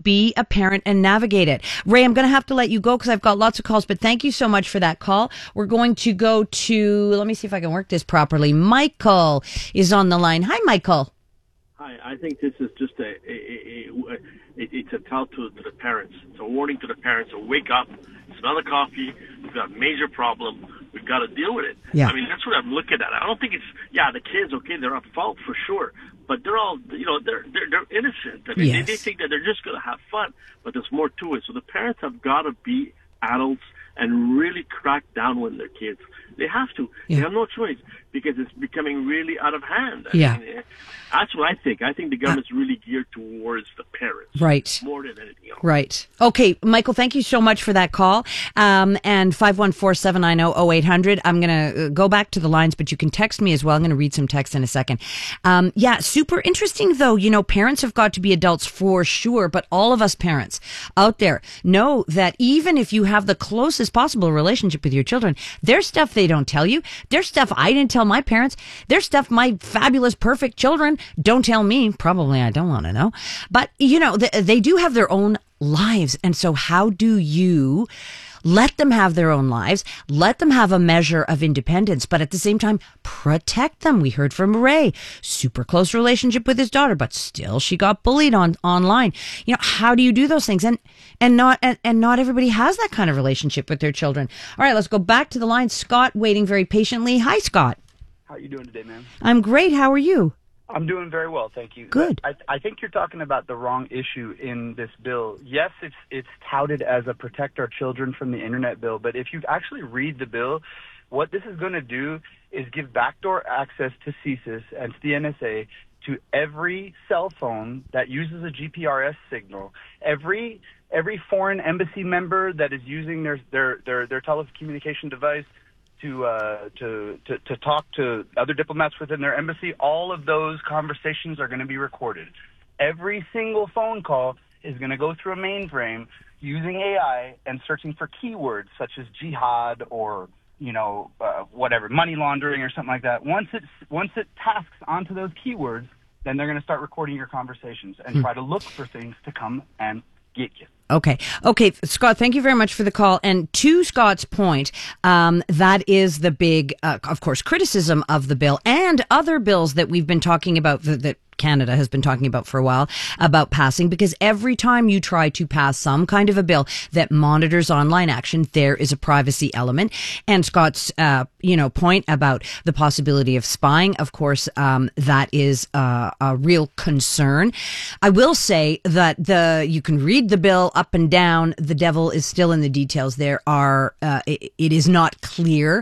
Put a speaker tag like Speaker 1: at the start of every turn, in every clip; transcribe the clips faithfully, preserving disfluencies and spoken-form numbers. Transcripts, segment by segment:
Speaker 1: be a parent and navigate it. Ray, I'm going to have to let you go because I've got lots of calls, but thank you so much for that call. We're going to go to, let me see if I can work this properly. Michael is on the line. Hi, Michael.
Speaker 2: Hi, I think this is just a, a, a, a it, it's a tell to, to the parents. It's a warning to the parents. So wake up, smell the coffee. We've got a major problem. We've got to deal with it.
Speaker 1: Yeah.
Speaker 2: I mean, that's what I'm looking at. I don't think it's, yeah, the kids, okay, they're at fault for sure. But they're all, you know, they're they're, they're innocent. I mean,
Speaker 1: Yes.
Speaker 2: they, they think that they're just going to have fun, but there's more to it. So the parents have got to be adults and really crack down on their kids. They have to.
Speaker 1: Yeah.
Speaker 2: They have no choice because it's becoming really out of hand. I
Speaker 1: Yeah.
Speaker 2: mean, that's what I think. I think the government's really geared towards the parents.
Speaker 1: Right.
Speaker 2: More than anything else.
Speaker 1: Right. Okay, Michael, thank you so much for that call. Um, and five one four, seven nine zero, zero eight hundred. I'm going to go back to the lines, but you can text me as well. I'm going to read some text in a second. Um, yeah, super interesting though. You know, parents have got to be adults for sure, but all of us parents out there know that even if you have the closest possible relationship with your children, there's stuff they don't tell you. There's stuff I didn't tell my parents. There's stuff my fabulous, perfect children don't tell me. Probably I don't want to know. But, you know, they, they do have their own lives. And so how do you let them have their own lives, let them have a measure of independence, but at the same time, protect them? We heard from Ray, super close relationship with his daughter, but still she got bullied on online. You know, how do you do those things? And, and not, and, and not everybody has that kind of relationship with their children. All right, let's go back to the line. Scott waiting very patiently. Hi, Scott.
Speaker 3: How are you doing today, ma'am?
Speaker 1: I'm great. How are you?
Speaker 3: I'm doing very well, thank you.
Speaker 1: Good.
Speaker 3: I, I think you're talking about the wrong issue in this bill. Yes, it's it's touted as a protect our children from the internet bill, but if you actually read the bill, what this is going to do is give backdoor access to C S I S and to the N S A to every cell phone that uses a G P R S signal. Every every foreign embassy member that is using their their their, their telecommunication device to, uh, to to to talk to other diplomats within their embassy, all of those conversations are going to be recorded. Every single phone call is going to go through a mainframe using A I and searching for keywords such as jihad or, you know, uh, whatever, money laundering or something like that. Once it, once it tasks onto those keywords, then they're going to start recording your conversations and hmm. try to look for things to come and get you.
Speaker 1: Okay. Okay. Scott, thank you very much for the call. And to Scott's point, um, that is the big, uh, of course, criticism of the bill and other bills that we've been talking about that, that Canada has been talking about for a while about passing, because every time you try to pass some kind of a bill that monitors online action, there is a privacy element. And Scott's, uh, you know, point about the possibility of spying, of course, um, that is uh, a real concern. I will say that the, you can read the bill up and down. The devil is still in the details. There are, uh, it, it is not clear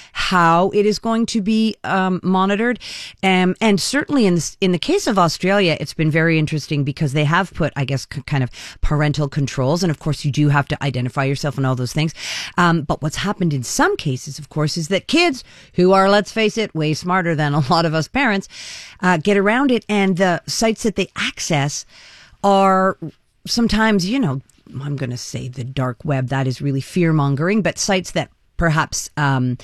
Speaker 1: how it is going to be um, monitored. Um, and certainly in this, in the case of Australia, it's been very interesting because they have put, I guess, c- kind of parental controls. And of course, you do have to identify yourself and all those things. Um, but what's happened in some cases, of course, is that kids who are, let's face it, way smarter than a lot of us parents, uh, get around it. And the sites that they access are sometimes, you know, I'm going to say the dark web. That is really fear mongering, but sites that perhaps, um,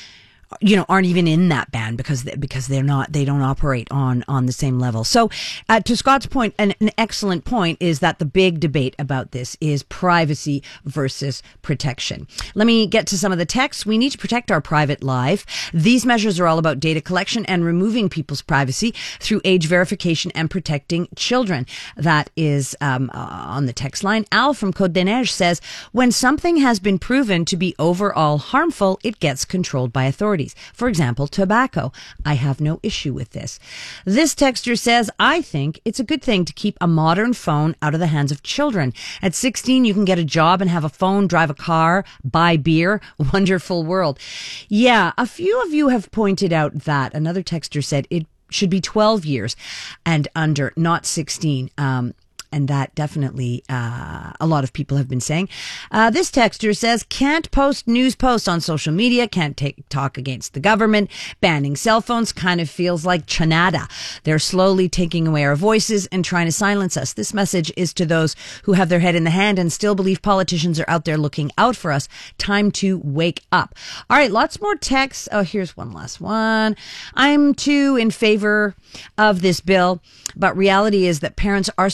Speaker 1: you know, aren't even in that band because they, because they're not, they don't operate on, on the same level. So, uh, to Scott's point, an, an excellent point is that the big debate about this is privacy versus protection. Let me get to some of the texts. We need to protect our private life. These measures are all about data collection and removing people's privacy through age verification and protecting children. That is, um, uh, on the text line. Al from Côte des Neiges says, when something has been proven to be overall harmful, it gets controlled by authorities. For example, tobacco. I have no issue with this. This texter says, I think it's a good thing to keep a modern phone out of the hands of children. At sixteen, you can get a job and have a phone, drive a car, buy beer. Wonderful world. Yeah, a few of you have pointed out that. Another texter said it should be twelve years and under, not sixteen. Um, And that definitely, uh, a lot of people have been saying. Uh, this texter says, can't post news posts on social media, can't take talk against the government. Banning cell phones kind of feels like Canada. They're slowly taking away our voices and trying to silence us. This message is to those who have their head in the hand and still believe politicians are out there looking out for us. Time to wake up. All right, lots more texts. Oh, here's one last one. I'm too in favor of this bill, but reality is that parents are supposed to be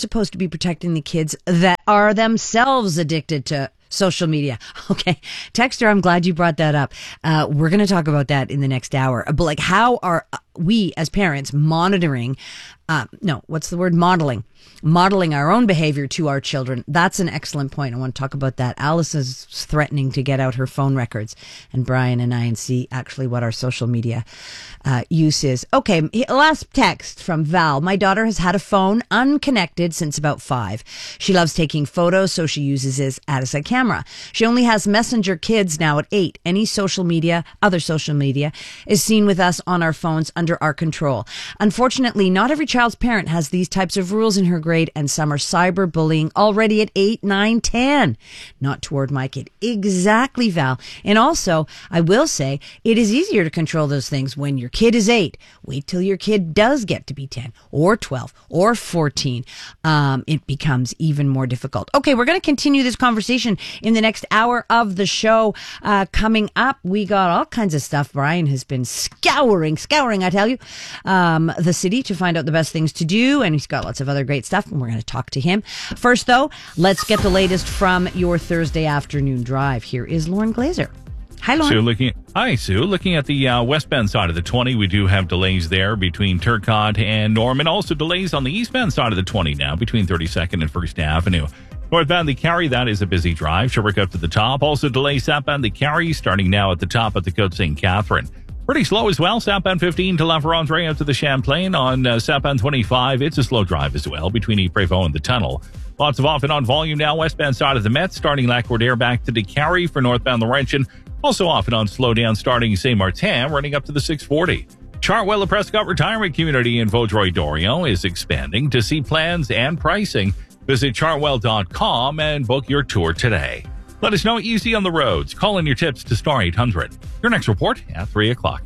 Speaker 1: be protecting the kids that are themselves addicted to social media? Okay. Texter, I'm glad you brought that up. Uh, we're going to talk about that in the next hour. But like, how are we as parents monitoring, uh, no, what's the word? Modeling. Modeling our own behavior to our children. That's an excellent point. I want to talk about that. Alice is threatening to get out her phone records, and Brian and I and see actually what our social media uh, use is. Okay, last text from Val. My daughter has had a phone unconnected since about five. She loves taking photos, so she uses it as a camera. She only has Messenger Kids now at eight. Any social media, other social media, is seen with us on our phones under our control. Unfortunately, not every child's parent has these types of rules in her grade, and some are cyberbullying already at eight, nine, ten. Not toward my kid. Exactly, Val. And also, I will say, it is easier to control those things when your kid is eight. Wait till your kid does get to be ten or twelve or fourteen. Um, it becomes even more difficult. Okay, we're going to continue this conversation in the next hour of the show. Uh, coming up, we got all kinds of stuff. Brian has been scouring, scouring, I tell you, um, the city to find out the best things to do, and he's got lots of other great stuff, and we're going to talk to him. First, though, let's get the latest from your Thursday afternoon drive. Here is Lauren Glazer. Hi, Lauren.
Speaker 4: Sue, looking, hi, Sue. Looking at the uh, westbound side of the twenty, we do have delays there between Turcotte and Norman. Also delays on the eastbound side of the twenty now between thirty-second and First Avenue. Northbound the Carry, that is a busy drive. She'll work up to the top. Also delays southbound the Carry, starting now at the top of the Côte Saint Catherine. Pretty slow as well. Southbound fifteen to La Ferrandre up to the Champlain. On uh, southbound twenty-five, it's a slow drive as well between Ypres-Vaux and the tunnel. Lots of off and on volume now. Westbound side of the Met, starting Lac-Cordaire back to the Carry for northbound Laurentian. Also off and on slow down starting Saint Martin, running up to the six forty. Chartwell La Prescott Retirement Community in Vaudreuil-Dorion is expanding. To see plans and pricing, visit chartwell dot com and book your tour today. Let us know what you see on the roads. Call in your tips to star eight hundred. Your next report at three o'clock.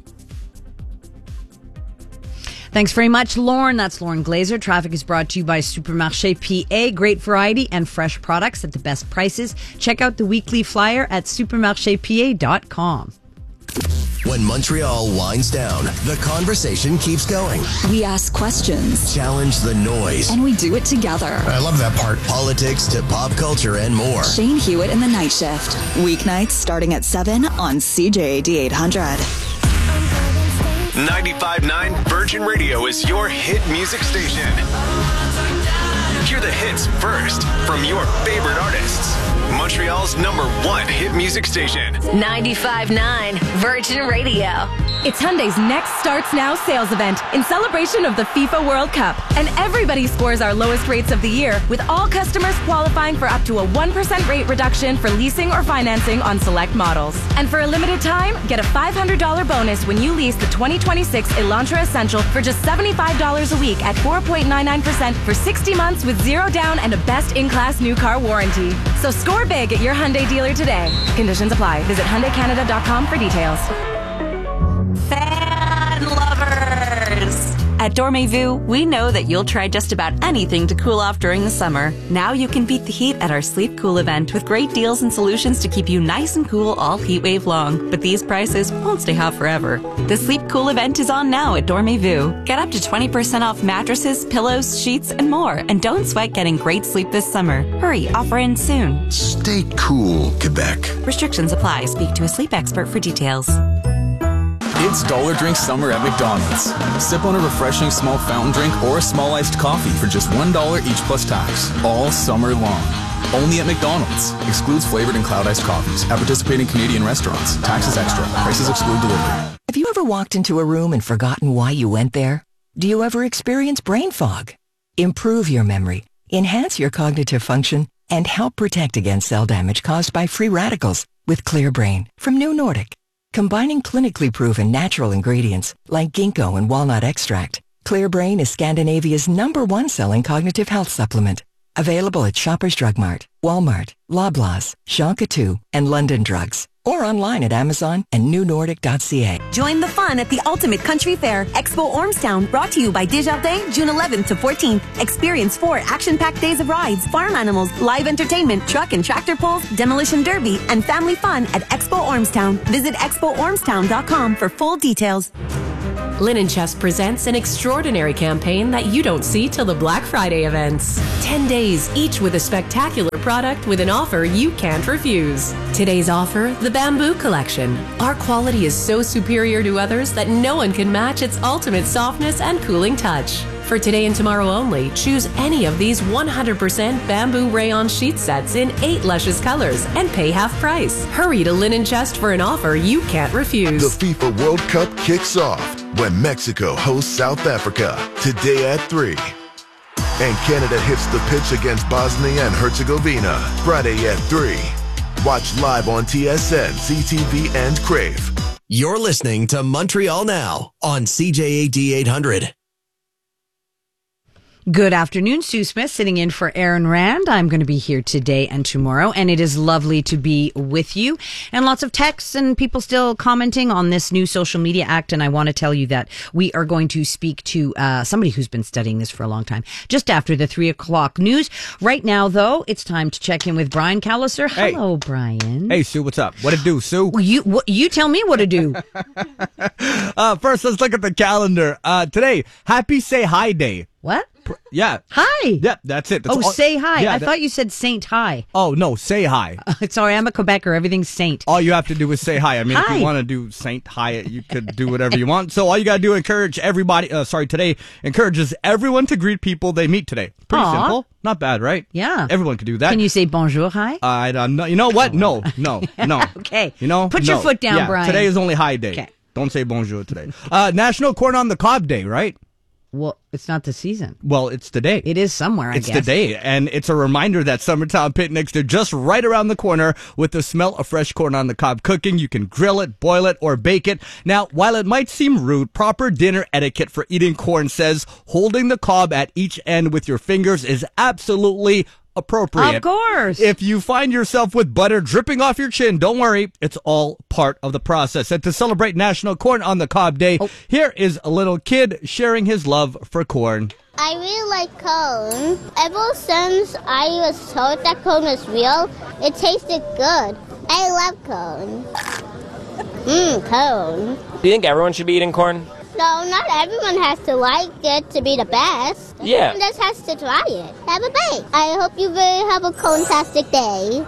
Speaker 1: Thanks very much, Lauren. That's Lauren Glazer. Traffic is brought to you by Supermarché P A. Great variety and fresh products at the best prices. Check out the weekly flyer at supermarché p a dot com.
Speaker 5: When Montreal winds down, the conversation keeps going.
Speaker 6: We ask questions,
Speaker 5: challenge the noise,
Speaker 6: and we do it together.
Speaker 7: I love that part.
Speaker 5: Politics to pop culture and more.
Speaker 6: Shane Hewitt in the Night Shift. Weeknights starting at seven on C J A D eight hundred.
Speaker 8: ninety-five point nine Virgin Radio is your hit music station. Hear the hits first from your favorite artists. Montreal's number one hit music station.
Speaker 9: ninety-five point nine Virgin Radio.
Speaker 10: It's Hyundai's Next Starts Now sales event in celebration of the FIFA World Cup. And everybody scores our lowest rates of the year, with all customers qualifying for up to a one percent rate reduction for leasing or financing on select models. And for a limited time, get a five hundred dollars bonus when you lease the twenty twenty-six Elantra Essential for just seventy-five dollars a week at four point nine nine percent for sixty months with zero down and a best-in-class new car warranty. So score big at your Hyundai dealer today. Conditions apply. Visit Hyundai Canada dot com for details.
Speaker 9: Fan lovers!
Speaker 11: At Dormez-vous, we know that you'll try just about anything to cool off during the summer. Now you can beat the heat at our Sleep Cool event with great deals and solutions to keep you nice and cool all heat wave long. But these prices won't stay hot forever. The Sleep Cool event is on now at Dormez-vous. Get up to twenty percent off mattresses, pillows, sheets, and more. And don't sweat getting great sleep this summer. Hurry, offer ends soon.
Speaker 5: Stay cool, Quebec.
Speaker 11: Restrictions apply. Speak to a sleep expert for details.
Speaker 12: It's Dollar Drink Summer at McDonald's. Sip on a refreshing small fountain drink or a small iced coffee for just one dollar each plus tax, all summer long. Only at McDonald's. Excludes flavored and cloud iced coffees at participating Canadian restaurants. Taxes extra. Prices exclude delivery.
Speaker 13: Have you ever walked into a room and forgotten why you went there? Do you ever experience brain fog? Improve your memory, enhance your cognitive function, and help protect against cell damage caused by free radicals with Clear Brain from New Nordic. Combining clinically proven natural ingredients like ginkgo and walnut extract, Clear Brain is Scandinavia's number one selling cognitive health supplement. Available at Shoppers Drug Mart, Walmart, Loblaws, Shonka two, and London Drugs. Or online at Amazon and new nordic dot c a.
Speaker 10: Join the fun at the Ultimate Country Fair, Expo Ormstown, brought to you by Desjardins, June eleventh to fourteenth. Experience four action-packed days of rides, farm animals, live entertainment, truck and tractor pulls, demolition derby, and family fun at Expo Ormstown. Visit expo ormstown dot com for full details.
Speaker 7: Linen Chefs presents an extraordinary campaign that you don't see till the Black Friday events. Ten days, each with a spectacular product with an offer you can't refuse. Today's offer, the Bamboo Collection. Our quality is so superior to others that no one can match its ultimate softness and cooling touch. For today and tomorrow only, choose any of these one hundred percent bamboo rayon sheet sets in eight luscious colors and pay half price. Hurry to Linen Chest for an offer you can't refuse.
Speaker 14: The FIFA World Cup kicks off when Mexico hosts South Africa today at three. And Canada hits the pitch against Bosnia and Herzegovina Friday at three. Watch live on T S N, C T V, and Crave.
Speaker 5: You're listening to Montreal Now on C J A D eight hundred.
Speaker 1: Good afternoon, Sue Smith sitting in for Aaron Rand. I'm going to be here today and tomorrow, and it is lovely to be with you. And lots of texts and people still commenting on this new social media act, and I want to tell you that we are going to speak to uh, somebody who's been studying this for a long time, just after the three o'clock news. Right now, though, it's time to check in with Brian Callister. Hello, hey. Brian.
Speaker 15: Hey, Sue, what's up? What it do, Sue?
Speaker 1: Well, you, what, you tell me what to do.
Speaker 15: uh, first, let's look at the calendar. Uh, today, Happy Say Hi Day.
Speaker 1: What?
Speaker 15: Yeah.
Speaker 1: Hi.
Speaker 15: Yeah, that's it. That's
Speaker 1: oh,
Speaker 15: all.
Speaker 1: say hi.
Speaker 15: Yeah,
Speaker 1: I
Speaker 15: that...
Speaker 1: thought you said Saint Hi.
Speaker 15: Oh, no, say hi.
Speaker 1: Uh, sorry, I'm a Quebecer. Everything's Saint.
Speaker 15: All you have to do is say hi. I mean,
Speaker 1: hi.
Speaker 15: If you want to do Saint Hi, you could do whatever you want. So all you got to do, encourage everybody, uh, sorry, today encourages everyone to greet people they meet today. Pretty
Speaker 1: Aww.
Speaker 15: simple. Not bad, right?
Speaker 1: Yeah.
Speaker 15: Everyone can do that.
Speaker 1: Can you say bonjour, hi?
Speaker 15: I don't know. You know what? No, no, no.
Speaker 1: Okay.
Speaker 15: You know?
Speaker 1: Put
Speaker 15: no.
Speaker 1: your foot down,
Speaker 15: yeah,
Speaker 1: Brian.
Speaker 15: Today is only hi day.
Speaker 1: Okay.
Speaker 15: Don't say bonjour today. Uh, National Corn on the Cob Day, right?
Speaker 1: Well, it's not the season.
Speaker 15: Well, it's today.
Speaker 1: It is somewhere, I
Speaker 15: it's
Speaker 1: guess.
Speaker 15: It's today, and it's a reminder that summertime picnics are just right around the corner with the smell of fresh corn on the cob cooking. You can grill it, boil it, or bake it. Now, while it might seem rude, proper dinner etiquette for eating corn says holding the cob at each end with your fingers is absolutely appropriate.
Speaker 1: Of course.
Speaker 15: If you find yourself with butter dripping off your chin, don't worry. It's all part of the process. And to celebrate National Corn on the Cob Day, oh. here is a little kid sharing his love for corn.
Speaker 16: I really like corn. Ever since I was told that corn was real, it tasted good. I love corn. Mmm, corn.
Speaker 17: Do you think everyone should be eating corn?
Speaker 16: No, not everyone has to like it to be the best.
Speaker 17: Yeah.
Speaker 16: Everyone just has to try it. Have a bite. I hope you really have a corntastic day.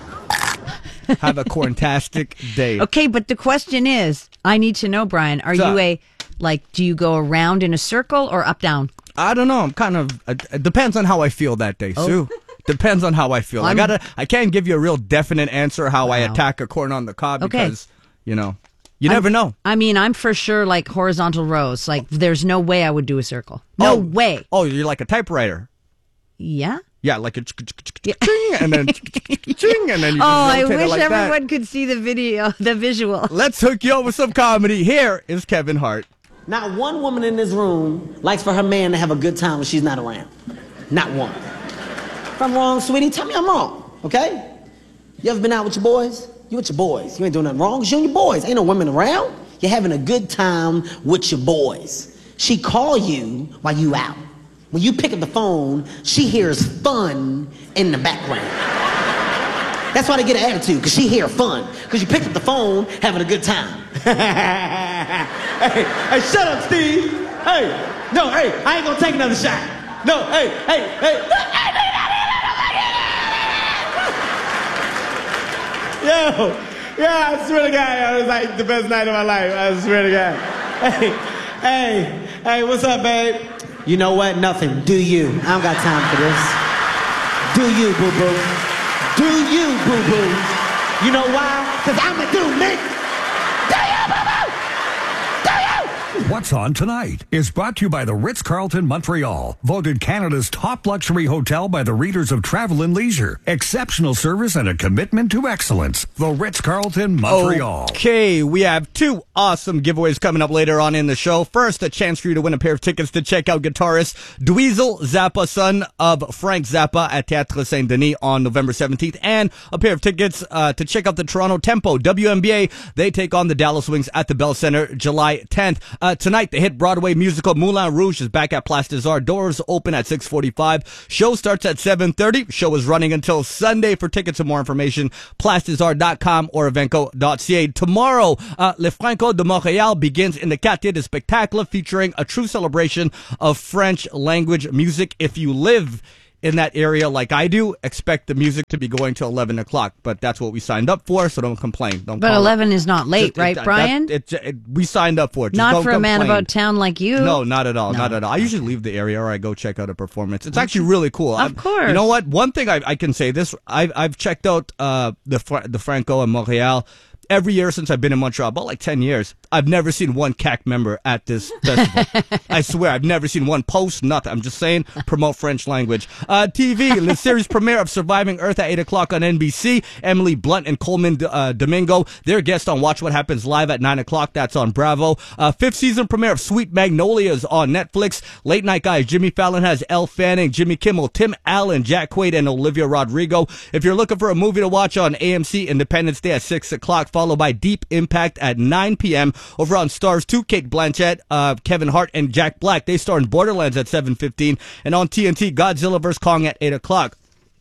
Speaker 15: Have a corntastic day.
Speaker 1: Okay, but the question is, I need to know, Brian, are
Speaker 15: so,
Speaker 1: you a, like, do you go around in a circle or up, down?
Speaker 15: I don't know. I'm kind of, it depends on how I feel that day, oh. Sue. Depends on how I feel. I'm, I gotta, I can't give you a real definite answer how wow. I attack a corn on the cob
Speaker 1: okay.
Speaker 15: because, you know. You never
Speaker 1: I'm,
Speaker 15: know.
Speaker 1: I mean, I'm for sure like horizontal rows. Like, there's no way I would do a circle. No
Speaker 15: oh,
Speaker 1: way.
Speaker 15: Oh, you're like a typewriter.
Speaker 1: Yeah?
Speaker 15: Yeah, like a yeah. and then and then you
Speaker 1: oh, I
Speaker 15: wish
Speaker 1: like everyone
Speaker 15: that.
Speaker 1: could see the video, the visual.
Speaker 15: Let's hook you up with some comedy. Here is Kevin Hart.
Speaker 18: Not one woman in this room likes for her man to have a good time when she's not around. Not one. If I'm wrong, sweetie, tell me I'm wrong, okay? You ever been out with your boys? You with your boys. You ain't doing nothing wrong because you and your boys. Ain't no women around. You're having a good time with your boys. She call you while you out. When you pick up the phone, she hears fun in the background. That's why they get an attitude, because she hear fun. Because you picked up the phone having a good time. hey, hey, shut up, Steve. Hey, no, hey, I ain't gonna take another shot. No, hey, hey, hey. Yo, yeah, I swear to God, it was like the best night of my life. I swear to God. Hey, hey, hey, what's up, babe? You know what? Nothing. Do you. I don't got time for this. Do you, boo-boo. Do you, boo-boo. You know why? Because I'm a dude, nigga. Do you, boo-boo? Do you?
Speaker 19: What's On Tonight is brought to you by the Ritz-Carlton Montreal, voted Canada's top luxury hotel by the readers of Travel and Leisure. Exceptional service and a commitment to excellence. The Ritz-Carlton Montreal.
Speaker 15: Okay, we have two awesome giveaways coming up later on in the show. First, a chance for you to win a pair of tickets to check out guitarist Dweezil Zappa, son of Frank Zappa, at Théâtre Saint-Denis on November seventeenth, and a pair of tickets uh, to check out the Toronto Tempo W N B A. They take on the Dallas Wings at the Bell Center July tenth. Uh, Uh, tonight, the hit Broadway musical Moulin Rouge is back at Place des Arts. Doors open at six forty-five. Show starts at seven thirty. Show is running until Sunday. For tickets and more information, place des arts dot com or evenco dot c a. Tomorrow, uh, Le Franco de Montréal begins in the Quartier de Spectacle, featuring a true celebration of French language music. If you live in that area like I do, expect the music to be going till eleven o'clock. But that's what we signed up for, so don't complain. Don't
Speaker 1: but eleven it. is not late, Just, right,
Speaker 15: it,
Speaker 1: Brian?
Speaker 15: That, it, it, we signed up for it. Just
Speaker 1: not
Speaker 15: don't
Speaker 1: for a
Speaker 15: complain.
Speaker 1: man about town like you.
Speaker 15: No, not at all.
Speaker 1: No.
Speaker 15: Not at all. I usually leave the area or I go check out a performance. It's actually really cool.
Speaker 1: Of
Speaker 15: I've,
Speaker 1: course.
Speaker 15: You know what? One thing I, I can say this, I've, I've checked out uh, the, the Franco in Montreal every year since I've been in Montreal, about like ten years. I've never seen one C A C member at this festival. I swear, I've never seen one post, nothing. I'm just saying, promote French language. Uh, T V, the series premiere of Surviving Earth at eight o'clock on N B C. Emily Blunt and Coleman uh, Domingo, their guest on Watch What Happens Live at nine o'clock. That's on Bravo. Uh, fifth season premiere of Sweet Magnolias on Netflix. Late Night Guys, Jimmy Fallon has Elle Fanning, Jimmy Kimmel, Tim Allen, Jack Quaid, and Olivia Rodrigo. If you're looking for a movie to watch on A M C, Independence Day at six o'clock, followed by Deep Impact at nine p.m. Over on Stars two, Kate Blanchett, uh, Kevin Hart, and Jack Black. They star in Borderlands at seven fifteen. And on T N T, Godzilla versus. Kong at eight o'clock.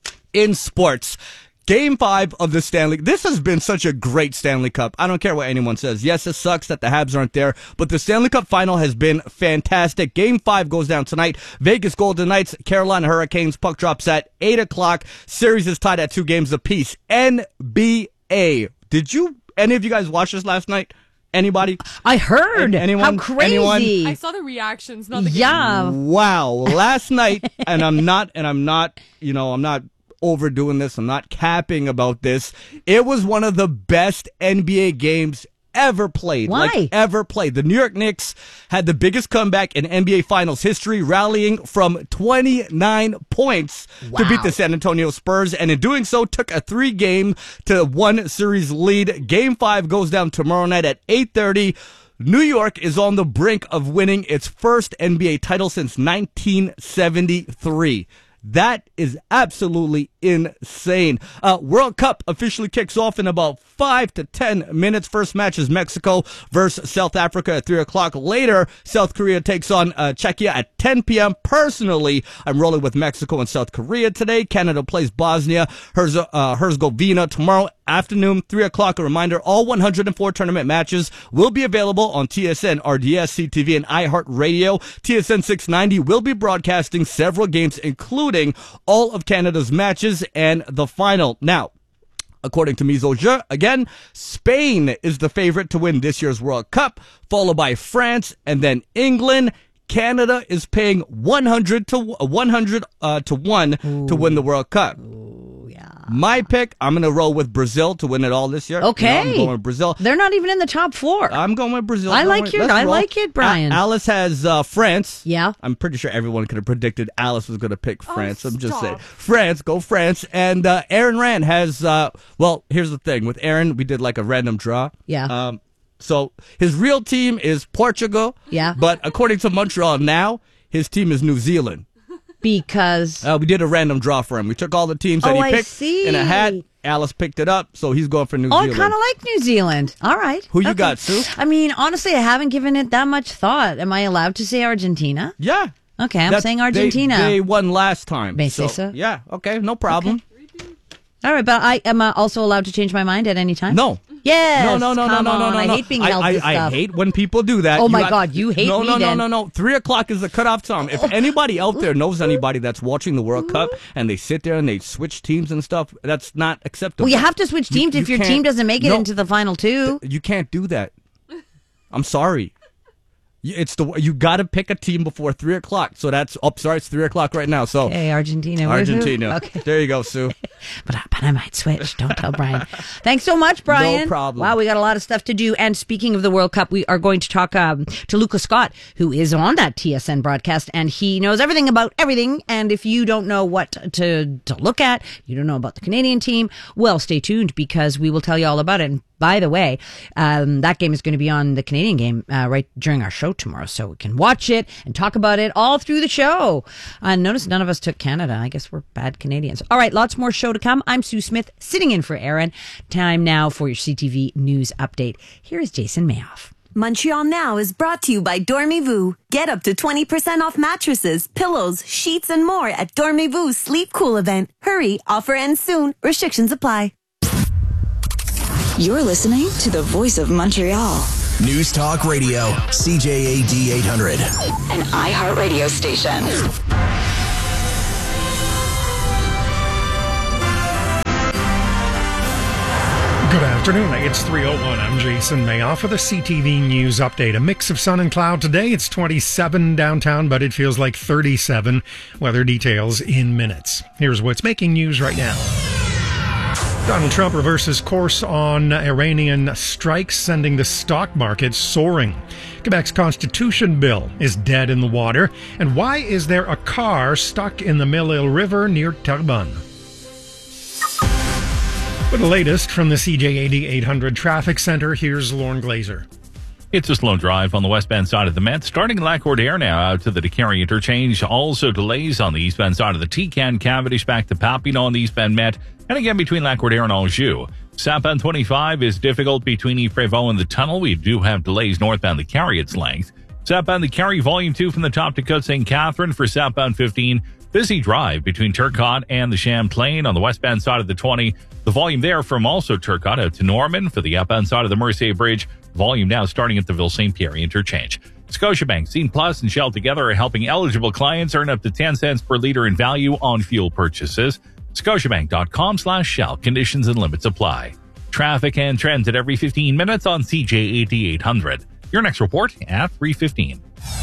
Speaker 15: In sports, Game five of the Stanley. This has been such a great Stanley Cup. I don't care what anyone says. Yes, it sucks that the Habs aren't there, but the Stanley Cup final has been fantastic. Game five goes down tonight. Vegas Golden Knights, Carolina Hurricanes. Puck drops at eight o'clock. Series is tied at two games apiece. N B A. Did you, any of you guys watch this last night? Anybody?
Speaker 1: I heard.
Speaker 15: Anyone?
Speaker 1: How crazy.
Speaker 15: Anyone?
Speaker 20: I saw the reactions, not the
Speaker 1: yeah.
Speaker 20: game.
Speaker 15: Wow. Last night, and I'm not, and I'm not, you know, I'm not overdoing this. I'm not capping about this. It was one of the best N B A games ever played.
Speaker 1: Why?
Speaker 15: Like, ever played. The New York Knicks had the biggest comeback in N B A Finals history, rallying from twenty-nine points
Speaker 1: wow.
Speaker 15: to beat the San Antonio Spurs, and in doing so, took a three-game to one series lead. Game five goes down tomorrow night at eight thirty. New York is on the brink of winning its first N B A title since nineteen seventy-three. That is absolutely insane. Uh, World Cup officially kicks off in about five to ten minutes. First match is Mexico versus South Africa at three o'clock. Later, South Korea takes on uh, Czechia at ten p.m. Personally, I'm rolling with Mexico and South Korea today. Canada plays Bosnia Herz- uh, Herzegovina tomorrow afternoon, three o'clock. A reminder, all one hundred four tournament matches will be available on T S N, R D S, C T V, and iHeartRadio. T S N six ninety will be broadcasting several games, including all of Canada's matches and the final. Now, according to Mise au Jeu, again, Spain is the favorite to win this year's World Cup, followed by France and then England. Canada is paying one hundred to one hundred uh, to one Ooh. to win the World Cup.
Speaker 1: Ooh, yeah.
Speaker 15: My pick, I'm going to roll with Brazil to win it all this year.
Speaker 1: Okay.
Speaker 15: You know, I'm going with Brazil.
Speaker 1: They're not even in the top four.
Speaker 15: I'm going with Brazil.
Speaker 1: I
Speaker 15: Don't
Speaker 1: like
Speaker 15: worry.
Speaker 1: your,
Speaker 15: Let's
Speaker 1: I
Speaker 15: roll.
Speaker 1: like it, Brian.
Speaker 15: A- Alice has uh, France.
Speaker 1: Yeah.
Speaker 15: I'm pretty sure everyone could have predicted Alice was going to pick France.
Speaker 20: Oh,
Speaker 15: I'm just
Speaker 20: stop.
Speaker 15: saying. France, go France. And uh, Aaron Rand has, uh, well, here's the thing. With Aaron, we did like a random draw.
Speaker 1: Yeah.
Speaker 15: Um, so his real team is Portugal.
Speaker 1: Yeah.
Speaker 15: But according to Montreal now, his team is New Zealand.
Speaker 1: Because
Speaker 15: uh, we did a random draw for him. We took all the teams that
Speaker 1: oh,
Speaker 15: he
Speaker 1: I
Speaker 15: picked
Speaker 1: see.
Speaker 15: in a hat. Alice picked it up, so he's going for New
Speaker 1: oh,
Speaker 15: Zealand.
Speaker 1: I kind of like New Zealand. All right.
Speaker 15: Who you
Speaker 1: okay.
Speaker 15: got, Sue?
Speaker 1: I mean, honestly, I haven't given it that much thought. Am I allowed to say Argentina?
Speaker 15: Yeah.
Speaker 1: Okay, I'm
Speaker 15: That's,
Speaker 1: saying Argentina.
Speaker 15: They, they won last time.
Speaker 1: May
Speaker 15: so,
Speaker 1: say so?
Speaker 15: Yeah, okay, no problem.
Speaker 1: Okay. All right, but I am uh, also allowed to change my mind at any time?
Speaker 15: No.
Speaker 1: Yes.
Speaker 15: No, no, no, no,
Speaker 1: come
Speaker 15: no, no,
Speaker 1: on.
Speaker 15: no.
Speaker 1: I
Speaker 15: no.
Speaker 1: hate being
Speaker 15: I,
Speaker 1: held
Speaker 15: I,
Speaker 1: to
Speaker 15: I
Speaker 1: stuff.
Speaker 15: hate when people do that.
Speaker 1: Oh,
Speaker 15: You
Speaker 1: my
Speaker 15: got-
Speaker 1: God, you hate
Speaker 15: no,
Speaker 1: me
Speaker 15: No, no,
Speaker 1: then.
Speaker 15: no, no, no. Three o'clock is the cutoff time. If anybody out there knows anybody that's watching the World Cup and they sit there and they switch teams and stuff, that's not acceptable.
Speaker 1: Well, you have to switch
Speaker 15: You-
Speaker 1: teams
Speaker 15: you
Speaker 1: if your
Speaker 15: can't-
Speaker 1: team doesn't make it
Speaker 15: no,
Speaker 1: into the final two.
Speaker 15: You can't do that. I'm sorry. You- It's the you got to pick a team before three o'clock. So that's oh, sorry, it's three o'clock right now. So
Speaker 1: Hey, Argentina.
Speaker 15: Argentina.
Speaker 1: Woohoo. Okay.
Speaker 15: There you go, Sue.
Speaker 1: But, I- but I might switch. Don't tell Brian. Thanks so much, Brian.
Speaker 15: No problem.
Speaker 1: Wow, we got a lot of stuff to do. And speaking of the World Cup, we are going to talk um, to Luca Scott, who is on that T S N broadcast, and he knows everything about everything. And if you don't know what to, to look at, you don't know about the Canadian team, well, stay tuned because we will tell you all about it. And by the way, um, that game is going to be on the Canadian game uh, right during our show tomorrow, so we can watch it and talk about it all through the show. Uh, notice none of us took Canada. I guess we're bad Canadians. All right, lots more show to come. I'm Sue Smith, sitting in for Aaron. Time now for your C T V News update. Here is Jason Mayoff.
Speaker 21: Montreal Now is brought to you by Dormez-vous. Get up to twenty percent off mattresses, pillows, sheets, and more at Dormez-vous Sleep Cool event. Hurry, offer ends soon. Restrictions apply.
Speaker 6: You're listening to the voice of Montreal.
Speaker 5: News Talk Radio, C J A D eight hundred.
Speaker 6: An iHeart radio station.
Speaker 22: Good afternoon. It's three oh one. I'm Jason Mayoff with a C T V News update. A mix of sun and cloud today. It's twenty-seven downtown, but it feels like thirty-seven. Weather details in minutes. Here's what's making news right now. Donald Trump reverses course on Iranian strikes, sending the stock market soaring. Quebec's constitution bill is dead in the water. And why is there a car stuck in the Mille-Île River near Terrebonne? With the latest from the C J A D eight hundred Traffic Center, here's Lauren Glazer.
Speaker 4: It's a slow drive on the westbound side of the Met, starting in Lac-Cordaire now out to the DeCarry interchange. Also delays on the eastbound side of the T-Can, Cavendish back to Papineau on the eastbound Met, and again between Lac-Cordaire and Anjou. Southbound twenty-five is difficult between Yves-Prévost and the tunnel. We do have delays northbound the Carry its length. Southbound the Carry Volume two from the top to Côte Saint Catherine for southbound fifteen. Busy drive between Turcotte and the Champlain on the westbound side of the twenty. The volume there from also Turcotte out to Norman for the upbound side of the Mercier Bridge. Volume now starting at the Ville-Saint Pierre interchange. Scotiabank, Scene Plus, and Shell together are helping eligible clients earn up to ten cents per liter in value on fuel purchases. Scotiabank.com slash Shell. Conditions and limits apply. Traffic and trends at every fifteen minutes on C J A D eight hundred. Your next report at three fifteen.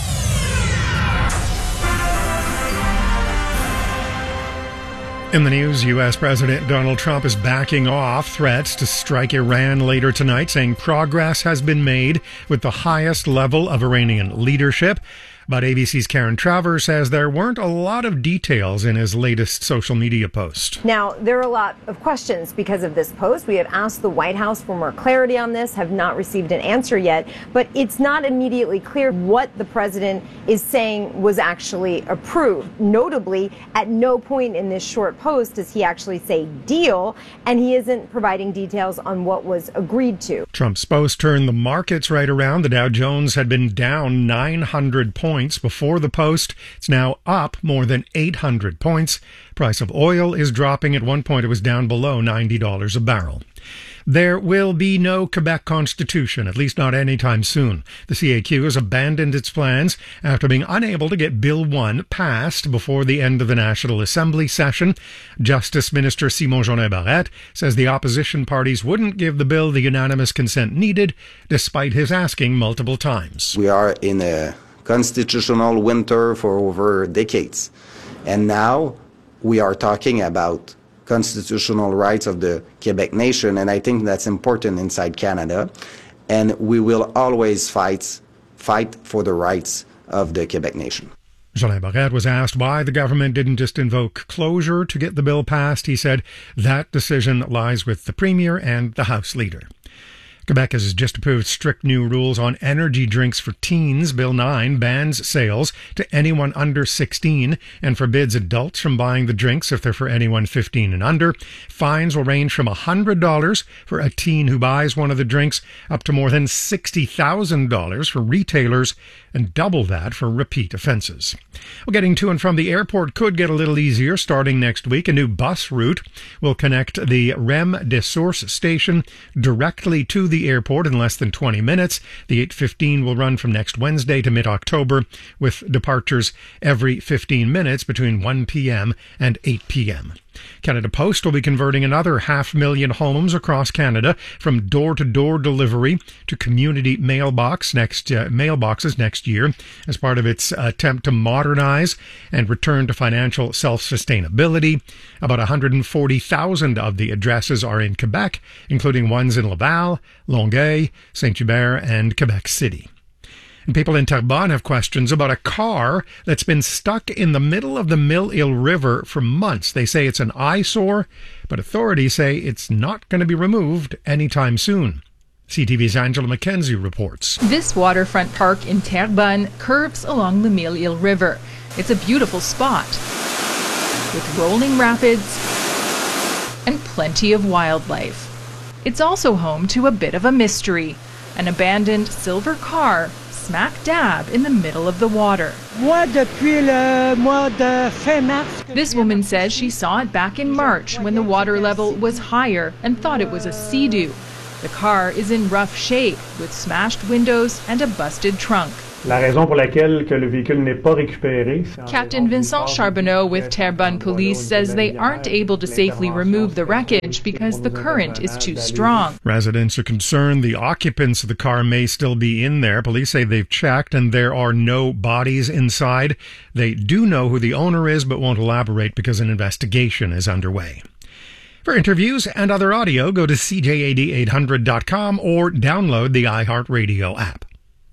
Speaker 22: In the news, U S. President Donald Trump is backing off threats to strike Iran later tonight, saying progress has been made with the highest level of Iranian leadership. But A B C's Karen Travers says there weren't a lot of details in his latest social media post.
Speaker 23: Now, there are a lot of questions because of this post. We have asked the White House for more clarity on this, have not received an answer yet, but it's not immediately clear what the president is saying was actually approved. Notably, at no point in this short post does he actually say deal, and he isn't providing details on what was agreed to.
Speaker 22: Trump's post turned the markets right around. The Dow Jones had been down nine hundred points before the post. It's now up more than eight hundred points. Price of oil is dropping. At one point, it was down below ninety dollars a barrel. There will be no Quebec Constitution, at least not anytime soon. The C A Q has abandoned its plans after being unable to get Bill one passed before the end of the National Assembly session. Justice Minister Simon Jolin Barrette says the opposition parties wouldn't give the bill the unanimous consent needed, despite his asking multiple times.
Speaker 24: We are in a constitutional winter for over decades. And now we are talking about constitutional rights of the Quebec nation, and I think that's important inside Canada. And we will always fight, fight for the rights of the Quebec nation.
Speaker 22: Jolin Barrette was asked why the government didn't just invoke closure to get the bill passed. He said that decision lies with the Premier and the House Leader. Quebec has just approved strict new rules on energy drinks for teens. Bill nine bans sales to anyone under sixteen and forbids adults from buying the drinks if they're for anyone fifteen and under. Fines will range from one hundred dollars for a teen who buys one of the drinks up to more than sixty thousand dollars for retailers and double that for repeat offenses. Well, getting to and from the airport could get a little easier starting next week. A new bus route will connect the Rem des Sources station directly to the airport in less than twenty minutes. The eight fifteen will run from next Wednesday to mid-October with departures every fifteen minutes between one p.m. and eight p.m. Canada Post will be converting another half million homes across Canada from door-to-door delivery to community mailbox next uh, mailboxes next year as part of its attempt to modernize and return to financial self-sustainability. About one hundred forty thousand of the addresses are in Quebec, including ones in Laval, Longueuil, Saint-Hubert, and Quebec City. And people in Terrebonne have questions about a car that's been stuck in the middle of the Mille-Île River for months. They say it's an eyesore, but authorities say it's not going to be removed anytime soon. C T V's Angela McKenzie reports.
Speaker 25: This waterfront park in Terrebonne curves along the Mille-Île River. It's a beautiful spot with rolling rapids and plenty of wildlife. It's also home to a bit of a mystery. An abandoned silver car smack dab in the middle of the water. This woman says she saw it back in March when the water level was higher and thought it was a Sea-Doo. The car is in rough shape with smashed windows and a busted trunk.
Speaker 2: La raison pour laquelle que le véhicule n'est pas récupéré.
Speaker 25: Captain Vincent Charbonneau with Terrebonne Police says they aren't able to safely remove the wreckage because the current is too strong.
Speaker 22: Residents are concerned the occupants of the car may still be in there. Police say they've checked and there are no bodies inside. They do know who the owner is but won't elaborate because an investigation is underway. For interviews and other audio, go to C J A D eight hundred dot com or download the iHeartRadio app.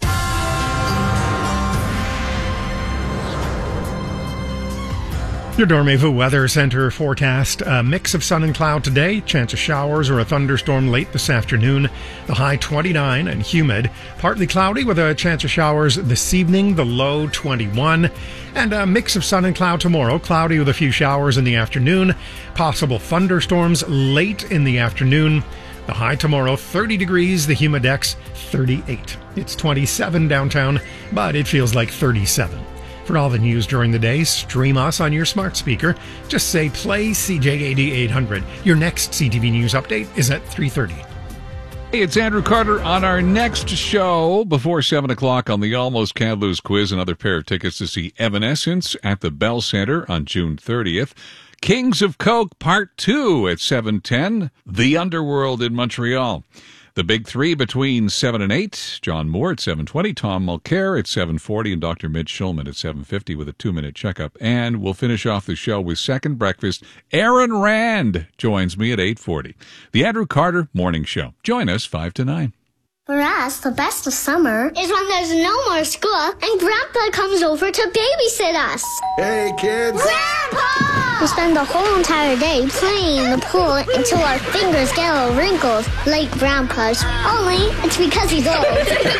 Speaker 22: Your Dormez-vous Weather Center forecast, a mix of sun and cloud today, chance of showers or a thunderstorm late this afternoon, the high twenty-nine and humid, partly cloudy with a chance of showers this evening, the low twenty-one, and a mix of sun and cloud tomorrow, cloudy with a few showers in the afternoon, possible thunderstorms late in the afternoon, the high tomorrow thirty degrees, the humidex thirty-eight. It's twenty-seven downtown, but it feels like thirty-seven. For all the news during the day, stream us on your smart speaker. Just say play C J A D eight hundred. Your next C T V News update is at three thirty.
Speaker 3: Hey, it's Andrew Carter on our next show before seven o'clock on the Almost Can't Lose quiz. Another pair of tickets to see Evanescence at the Bell Center on June thirtieth. Kings of Coke Part two at seven ten. The Underworld in Montreal. The Big Three between seven and eight. John Moore at seven twenty, Tom Mulcair at seven forty, and Doctor Mitch Schulman at seven fifty with a two-minute checkup. And we'll finish off the show with Second Breakfast. Aaron Rand joins me at eight forty. The Andrew Carter Morning Show. Join us five to nine.
Speaker 16: For us, the best of summer is when there's no more school and Grandpa comes over to babysit us.
Speaker 14: Hey, kids!
Speaker 16: Grandpa! We spend the whole entire day playing in the pool until our fingers get all wrinkled, like Grandpa's. Only it's because he's old.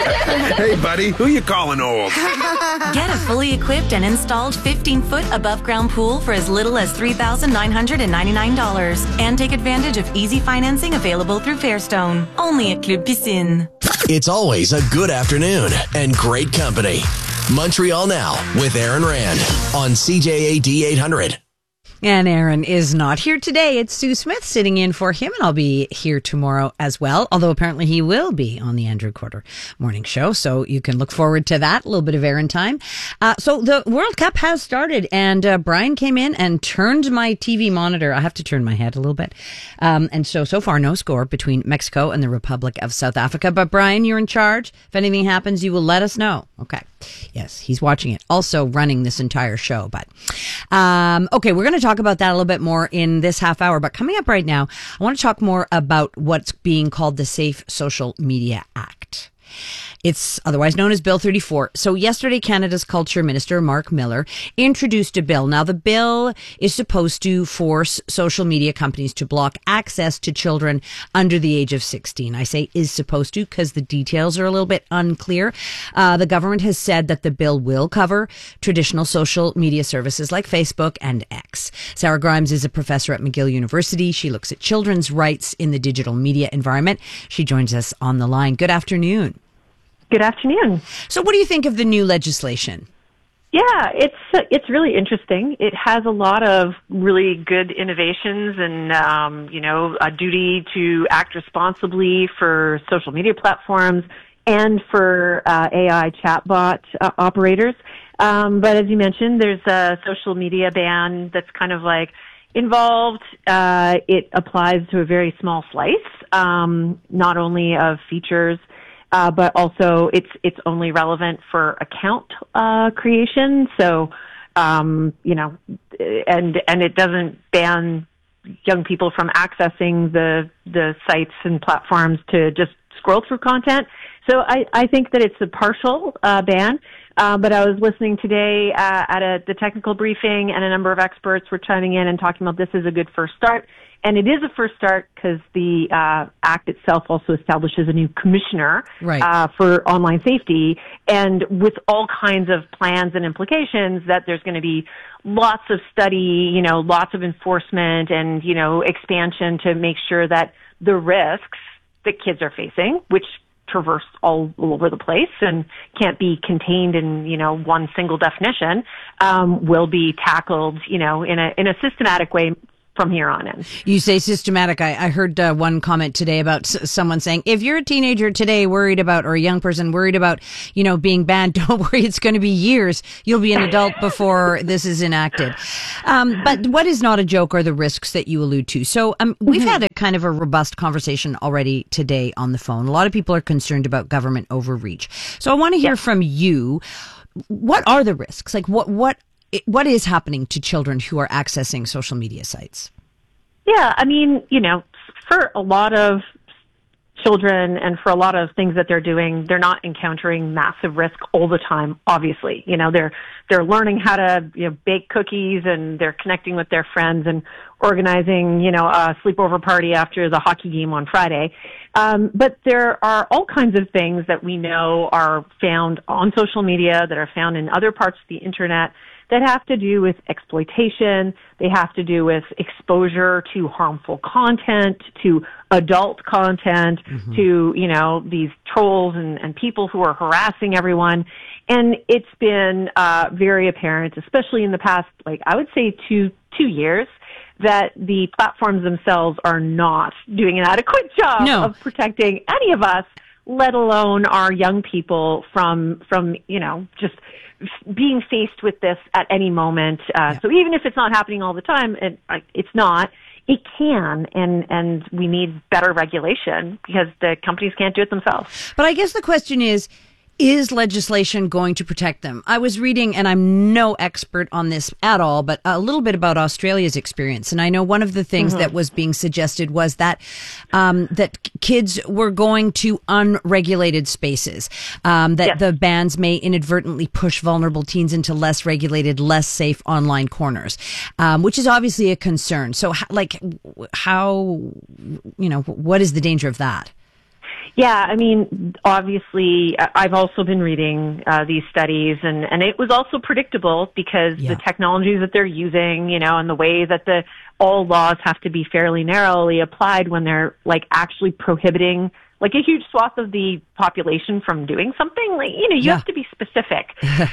Speaker 14: Hey, buddy, who you calling old?
Speaker 21: Get a fully equipped and installed fifteen-foot above-ground pool for as little as three thousand nine hundred ninety-nine dollars. And take advantage of easy financing available through Fairstone. Only at Club Piscine.
Speaker 5: It's always a good afternoon and great company. Montreal Now with Aaron Rand on C J A D eight hundred.
Speaker 1: And Aaron is not here today. It's Sue Smith sitting in for him, and I'll be here tomorrow as well, although apparently he will be on the Andrew Carter Morning Show, so you can look forward to that, a little bit of Aaron time. Uh, so the World Cup has started, and uh, Brian came in and turned my T V monitor. I have to turn my head a little bit. Um, and so, so far, no score between Mexico and the Republic of South Africa. But Brian, you're in charge. If anything happens, you will let us know. Okay. Yes, he's watching it. Also running this entire show. But um, okay, we're going to talk about that a little bit more in this half hour. But coming up right now, I want to talk more about what's being called the Safe Social Media Act. It's otherwise known as Bill thirty-four. So yesterday, Canada's Culture Minister, Mark Miller, introduced a bill. Now, the bill is supposed to force social media companies to block access to children under the age of sixteen. I say is supposed to because the details are a little bit unclear. Uh, the government has said that the bill will cover traditional social media services like Facebook and X. Sarah Grimes is a professor at McGill University. She looks at children's rights in the digital media environment. She joins us on the line. Good afternoon.
Speaker 8: Good afternoon.
Speaker 1: So what do you think of the new legislation?
Speaker 8: Yeah, it's uh, it's really interesting. It has a lot of really good innovations and, um, you know, a duty to act responsibly for social media platforms and for uh, A I chatbot uh, operators. Um, but as you mentioned, there's a social media ban that's kind of like involved. Uh, it applies to a very small slice, um, not only of features, Uh, but also it's it's only relevant for account uh, creation. So, um, you know, and and it doesn't ban young people from accessing the the sites and platforms to just scroll through content. So I, I think that it's a partial uh, ban. Uh, but I was listening today uh, at a, the technical briefing, and a number of experts were chiming in and talking about this is a good first start. And it is a first start because the uh, Act itself also establishes a new commissioner
Speaker 1: right.
Speaker 8: uh, for online safety, and with all kinds of plans and implications that there's going to be lots of study, you know, lots of enforcement and, you know, expansion to make sure that the risks that kids are facing, which traverse all, all over the place and can't be contained in, you know, one single definition, um, will be tackled, you know, in a, in a systematic way from here on in.
Speaker 1: You say systematic. I, I heard uh, one comment today about s- someone saying, if you're a teenager today worried about, or a young person worried about, you know, being banned, don't worry, it's going to be years. You'll be an adult before this is enacted. Um, but what is not a joke are the risks that you allude to. So um, we've mm-hmm. had a kind of a robust conversation already today on the phone. A lot of people are concerned about government overreach. So I want to hear yeah. from you. What are the risks? Like what, what, What is happening to children who are accessing social media sites?
Speaker 8: Yeah, I mean, you know, for a lot of children and for a lot of things that they're doing, they're not encountering massive risk all the time, obviously. You know, they're they're learning how to, you know, bake cookies, and they're connecting with their friends and organizing, you know, a sleepover party after the hockey game on Friday. Um, but there are all kinds of things that we know are found on social media, that are found in other parts of the internet, that have to do with exploitation. They have to do with exposure to harmful content, to adult content, mm-hmm. to, you know, these trolls and, and people who are harassing everyone. And it's been uh, very apparent, especially in the past, like, I would say two, two years, that the platforms themselves are not doing an adequate job
Speaker 1: no.
Speaker 8: of protecting any of us, let alone our young people from, from, you know, just being faced with this at any moment. Uh, yeah. So even if it's not happening all the time, it, it's not, it can, and, and we need better regulation because the companies can't do it themselves.
Speaker 1: But I guess the question is, is legislation going to protect them? I was reading, and I'm no expert on this at all, but a little bit about Australia's experience. And I know one of the things mm-hmm. that was being suggested was that um, that kids were going to unregulated spaces, um, that yes. the bans may inadvertently push vulnerable teens into less regulated, less safe online corners, um, which is obviously a concern. So, like, how, you know, what is the danger of that?
Speaker 8: Yeah, I mean, obviously, I've also been reading uh, these studies, and, and it was also predictable because yeah. the technologies that they're using, you know, and the way that the all laws have to be fairly narrowly applied when they're, like, actually prohibiting, like, a huge swath of the population from doing something. Like, you know, you yeah. have to be specific.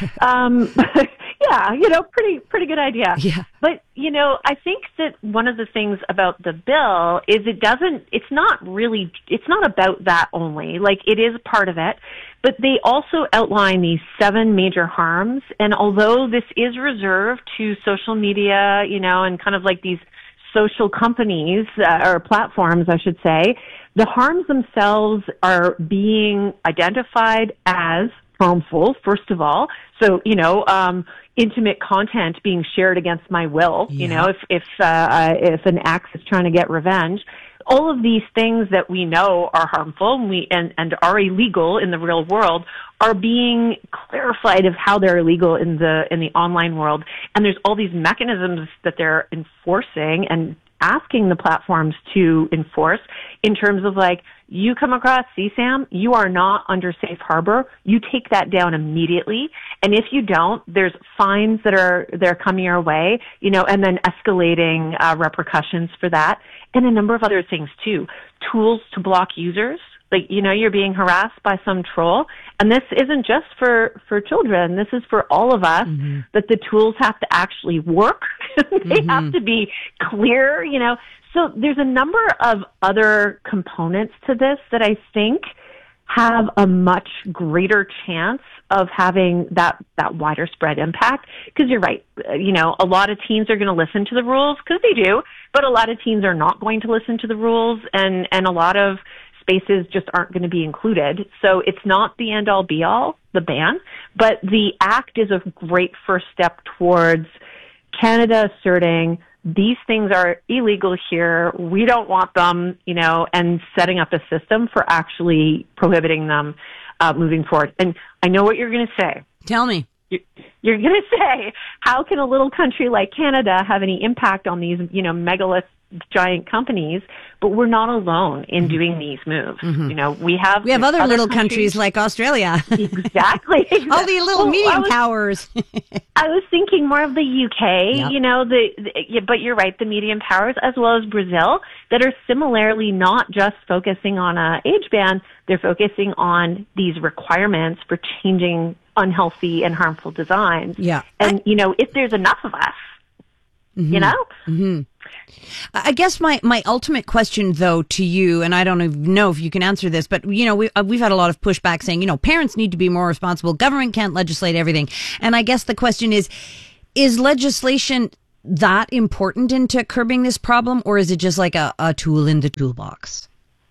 Speaker 8: um, yeah, you know, pretty pretty good idea.
Speaker 1: Yeah.
Speaker 8: But, you know, I think that one of the things about the bill is it doesn't, it's not really, it's not about that only. Like, it is part of it. But they also outline these seven major harms. And although this is reserved to social media, you know, and kind of like these social companies, uh, or platforms, I should say, the harms themselves are being identified as harmful, first of all. So, you know, um, intimate content being shared against my will, yeah. you know, if, if, uh, if an ex is trying to get revenge. All of these things that we know are harmful and, we, and, and are illegal in the real world are being clarified of how they're illegal in the, in the online world. And there's all these mechanisms that they're enforcing and asking the platforms to enforce in terms of, like, you come across C SAM, you are not under safe harbor. You take that down immediately. And if you don't, there's fines that are, they're coming your way, you know, and then escalating uh, repercussions for that. And a number of other things too. Tools to block users. Like, you know, you're being harassed by some troll. And this isn't just for, for children. This is for all of us, mm-hmm. that the tools have to actually work. they mm-hmm. have to be clear, you know. So there's a number of other components to this that I think have a much greater chance of having that, that wider spread impact. Because you're right, you know, a lot of teens are going to listen to the rules, because they do, but a lot of teens are not going to listen to the rules, and, and a lot of spaces just aren't going to be included. So it's not the end all be all, the ban, but the act is a great first step towards Canada asserting these things are illegal here, we don't want them, you know, and setting up a system for actually prohibiting them uh, moving forward. And I know what you're going to say.
Speaker 1: Tell me.
Speaker 8: You're going to say, how can a little country like Canada have any impact on these, you know, megalith giant companies, but we're not alone in doing these moves.
Speaker 1: Mm-hmm.
Speaker 8: You know, we have
Speaker 1: we have other,
Speaker 8: other
Speaker 1: little
Speaker 8: countries,
Speaker 1: countries like Australia.
Speaker 8: Exactly. exactly.
Speaker 1: All the little
Speaker 8: Oh,
Speaker 1: medium
Speaker 8: I was,
Speaker 1: powers.
Speaker 8: I was thinking more of the U K,
Speaker 1: Yep.
Speaker 8: you know, the, the yeah, but you're right, the medium powers, as well as Brazil, that are similarly not just focusing on a age ban, they're focusing on these requirements for changing unhealthy and harmful designs.
Speaker 1: Yeah.
Speaker 8: And, you know, if there's enough of us, you know?
Speaker 1: Mm-hmm. I guess my, my ultimate question, though, to you, and I don't even know if you can answer this, but, you know, we, uh, we've had a lot of pushback saying, you know, parents need to be more responsible. Government can't legislate everything. And I guess the question is, is legislation that important into curbing this problem, or is it just like a, a tool in the toolbox?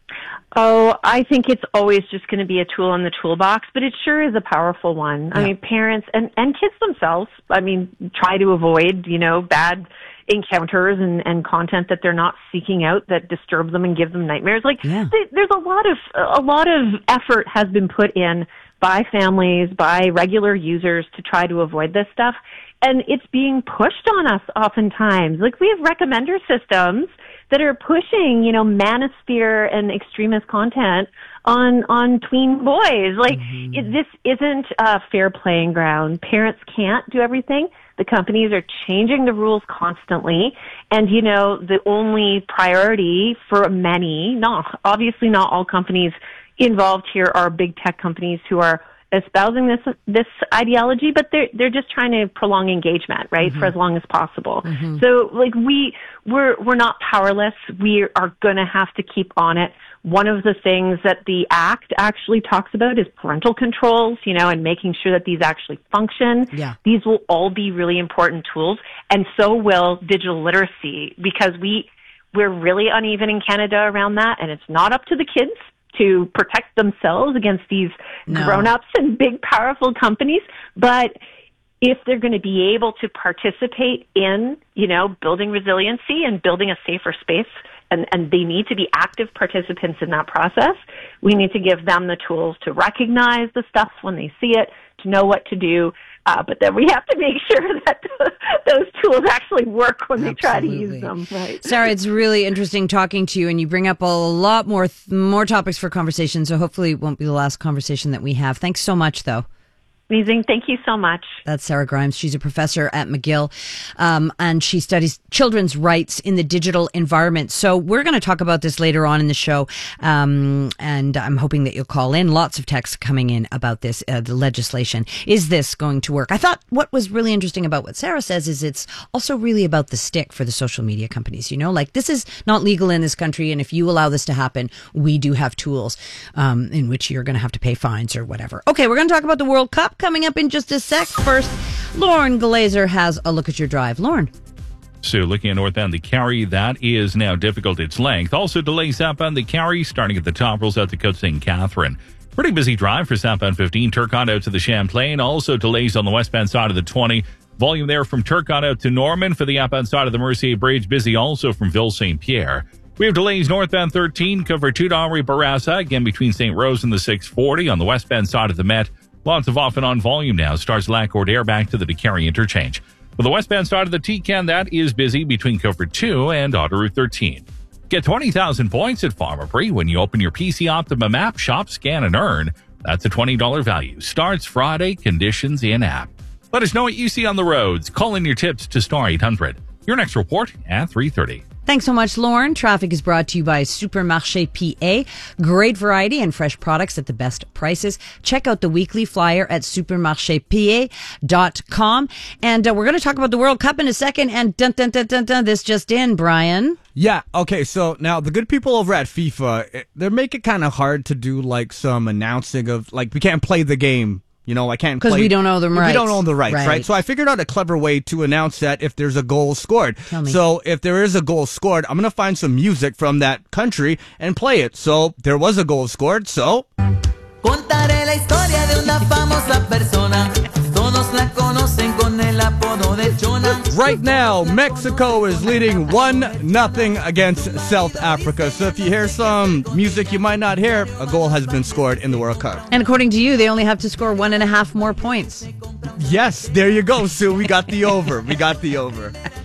Speaker 8: Oh, I think it's always just going to be a tool in the toolbox, but it sure is a powerful one.
Speaker 1: Yeah.
Speaker 8: I mean, parents and, and kids themselves, I mean, try to avoid, you know, bad encounters and, and content that they're not seeking out that disturb them and give them nightmares. Like,
Speaker 1: Yeah.
Speaker 8: th- there's a lot of, a lot of effort has been put in by families, by regular users to try to avoid this stuff. And it's being pushed on us oftentimes. Like, we have recommender systems that are pushing, you know, manosphere and extremist content on on tween boys. Like,
Speaker 1: Mm-hmm.
Speaker 8: it, this isn't a fair playing ground. Parents can't do everything. The companies are changing the rules constantly. And, you know, the only priority for many, not obviously not all companies involved here are big tech companies who are espousing this this ideology, but they're they're just trying to prolong engagement, right,
Speaker 1: Mm-hmm.
Speaker 8: for as long as possible.
Speaker 1: Mhm.
Speaker 8: So, like, we we're we're not powerless. We are going to have to keep on it. One of the things that the Act actually talks about is parental controls, you know, and making sure that these actually function.
Speaker 1: Yeah.
Speaker 8: These will all be really important tools, and so will digital literacy, because we we're really uneven in Canada around that, and it's not up to the kids to protect themselves against these
Speaker 1: No.
Speaker 8: grown-ups and big, powerful companies. But if they're going to be able to participate in, you know, building resiliency and building a safer space, and, and they need to be active participants in that process, we need to give them the tools to recognize the stuff when they see it, to know what to do. Uh, but then we have to make sure that those tools actually work when they try to use them. Right.
Speaker 1: Sarah, it's really interesting talking to you, and you bring up a lot more th- more topics for conversation, so hopefully it won't be the last conversation that we have. Thanks so much, though.
Speaker 8: Amazing. Thank you so much.
Speaker 1: That's Sarah Grimes. She's a professor at McGill, um, and she studies children's rights in the digital environment. So we're going to talk about this later on in the show, um, and I'm hoping that you'll call in. Lots of texts coming in about this, uh, the legislation. Is this going to work? I thought what was really interesting about what Sarah says is it's also really about the stick for the social media companies. You know, like, this is not legal in this country, and if you allow this to happen, we do have tools um, in which you're going to have to pay fines or whatever. Okay, we're going to talk about the World Cup coming up in just a sec. First, Lauren Glazer has a look at your drive. Lauren.
Speaker 4: So looking at northbound the Carry, that is now difficult its length. Also delays southbound the Carry, starting at the top, rolls out to Côte Saint Catherine. Pretty busy drive for southbound fifteen, Turcotte out to the Champlain. Also delays on the westbound side of the twenty. Volume there from Turcotte out to Norman. For the outbound side of the Mercier Bridge, busy also from Ville Saint Pierre. We have delays northbound thirteen, cover two to Henri Bourassa, again between Saint Rose and the six forty. On the westbound side of the Met, lots of off and on volume now. Starts Lac-Cordaire back to the DeCarry interchange. For the westbound side of the T-Can, that is busy between Cover two and Autoroute thirteen. Get twenty thousand points at Pharmaprix when you open your P C Optimum app, shop, scan, and earn. That's a twenty dollars value. Starts Friday. Conditions in app. Let us know what you see on the roads. Call in your tips to Star eight hundred. Your next report at three thirty.
Speaker 1: Thanks so much, Lauren. Traffic is brought to you by Supermarché P A. Great variety and fresh products at the best prices. Check out the weekly flyer at supermarché p a dot com. And uh, we're going to talk about the World Cup in a second. And dun, dun, dun, dun, dun, this just in, Brian.
Speaker 15: Yeah, okay, so now the good people over at FIFA, they make it kind of hard to do like some announcing of, like, we can't play the game. You know, I can't play.
Speaker 1: Because we don't own the rights.
Speaker 15: We don't own the rights, right.
Speaker 1: Right.
Speaker 15: So I figured out a clever way to announce that if there's a goal scored.
Speaker 1: Tell me.
Speaker 15: So if there is a goal scored, I'm going to find some music from that country and play it. So there was a goal scored, so...
Speaker 9: Contaré la historia de una famosa persona. Todos la conocen con el apodo de Chona.
Speaker 15: Right now, Mexico is leading one nothing against South Africa. So if you hear some music you might not hear, a goal has been scored in the World Cup.
Speaker 1: And according to you, they only have to score one and a half more points.
Speaker 15: Yes, there you go, Sue. We got the over. We got the over.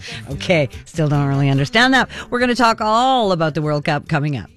Speaker 1: Okay, still don't really understand that. We're going to talk all about the World Cup coming up.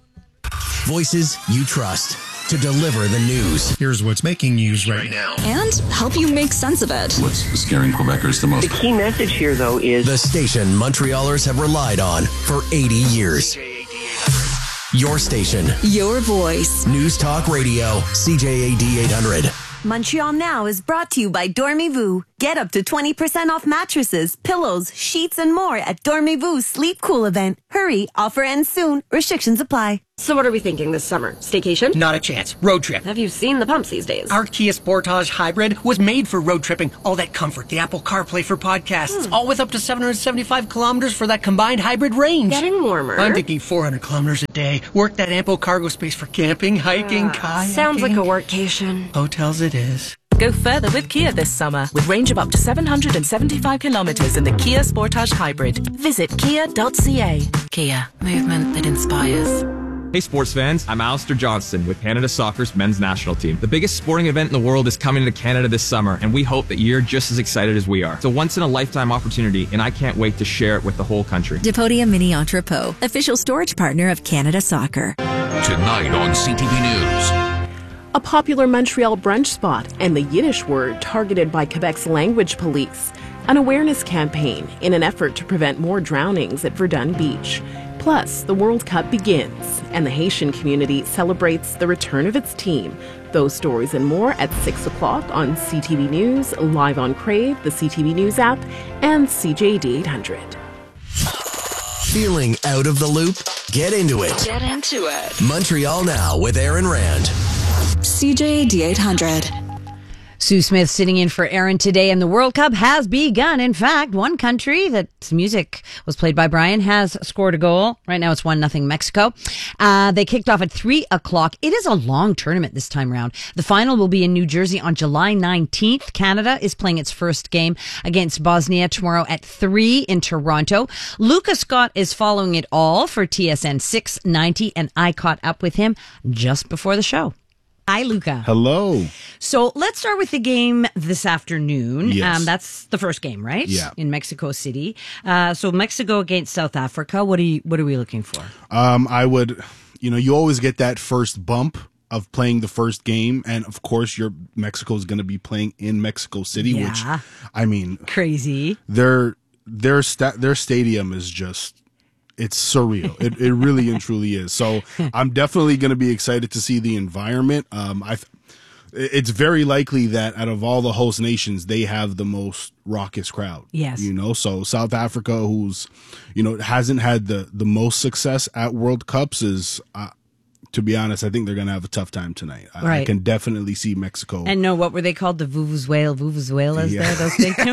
Speaker 5: Voices you trust to deliver the news.
Speaker 22: Here's what's making news right now.
Speaker 6: And help you make sense of it.
Speaker 7: What's scaring Quebecers the most?
Speaker 10: The key message here, though, is
Speaker 5: the station Montrealers have relied on for eighty years. Your station.
Speaker 6: Your voice.
Speaker 5: News Talk Radio, C J A D eight hundred.
Speaker 21: Montreal Now is brought to you by Dormez-vous. Get up to twenty percent off mattresses, pillows, sheets, and more at Dormez-vous Sleep Cool event. Hurry, offer ends soon. Restrictions apply.
Speaker 11: So what are we thinking this summer? Staycation?
Speaker 12: Not a chance. Road trip.
Speaker 11: Have you seen the pumps these days?
Speaker 12: Our Kia Sportage Hybrid was made for road tripping. All that comfort, the Apple CarPlay for podcasts, hmm. all with up to seven hundred seventy-five kilometers for that combined hybrid range.
Speaker 11: Getting warmer.
Speaker 12: I'm thinking four hundred kilometers a day. Work that ample cargo space for camping, hiking,
Speaker 11: uh,
Speaker 12: kayaking.
Speaker 11: Sounds like a workcation.
Speaker 12: Hotels it is.
Speaker 13: Go further with Kia this summer with range of up to seven hundred seventy-five kilometers in the Kia Sportage Hybrid. Visit kia dot c a. Kia, movement that inspires.
Speaker 26: Hey sports fans, I'm Alistair Johnston with Canada Soccer's men's national team. The biggest sporting event in the world is coming to Canada this summer, and we hope that you're just as excited as we are. It's a once-in-a-lifetime opportunity, and I can't wait to share it with the whole country.
Speaker 27: Depodia Mini Entrepot, official storage partner of Canada Soccer.
Speaker 7: Tonight on C T V News.
Speaker 28: A popular Montreal brunch spot and the Yiddish word targeted by Quebec's language police. An awareness campaign in an effort to prevent more drownings at Verdun Beach. Plus, the World Cup begins, and the Haitian community celebrates the return of its team. Those stories and more at six o'clock on C T V News, live on Crave, the C T V News app, and C J D eight hundred.
Speaker 5: Feeling out of the loop? Get into it.
Speaker 6: Get into it.
Speaker 5: Montreal Now with Aaron Rand.
Speaker 6: C J D eight hundred.
Speaker 1: Sue Smith sitting in for Aaron today, and the World Cup has begun. In fact, one country that's music was played by Brian has scored a goal. Right now it's one nothing Mexico. Uh, they kicked off at three o'clock. It is a long tournament this time around. The final will be in New Jersey on July nineteenth. Canada is playing its first game against Bosnia tomorrow at three in Toronto. Lucas Scott is following it all for T S N six ninety, and I caught up with him just before the show. Hi, Luca.
Speaker 29: Hello.
Speaker 1: So let's start with the game this afternoon.
Speaker 29: Yes.
Speaker 1: Um, that's the first game, right?
Speaker 29: Yeah.
Speaker 1: In Mexico City. Uh, so Mexico against South Africa. What are you? What are we looking for?
Speaker 29: Um, I would, you know, you always get that first bump of playing the first game, and of course, your Mexico is going to be playing in Mexico City,
Speaker 1: Yeah.
Speaker 29: which, I mean,
Speaker 1: crazy.
Speaker 29: Their their sta- their stadium is just. It's surreal. It it really and truly is. So I'm definitely going to be excited to see the environment. Um, I, it's very likely that out of all the host nations, they have the most raucous crowd.
Speaker 1: Yes.
Speaker 29: You know, so South Africa, who's, you know, hasn't had the the most success at World Cups, is. Uh, To be honest, I think they're going to have a tough time tonight. I,
Speaker 1: Right.
Speaker 29: I can definitely see Mexico.
Speaker 1: And no, what were they called? The Vuvuzuela, Vuvuzuelas
Speaker 29: Yeah.
Speaker 1: there? Those big.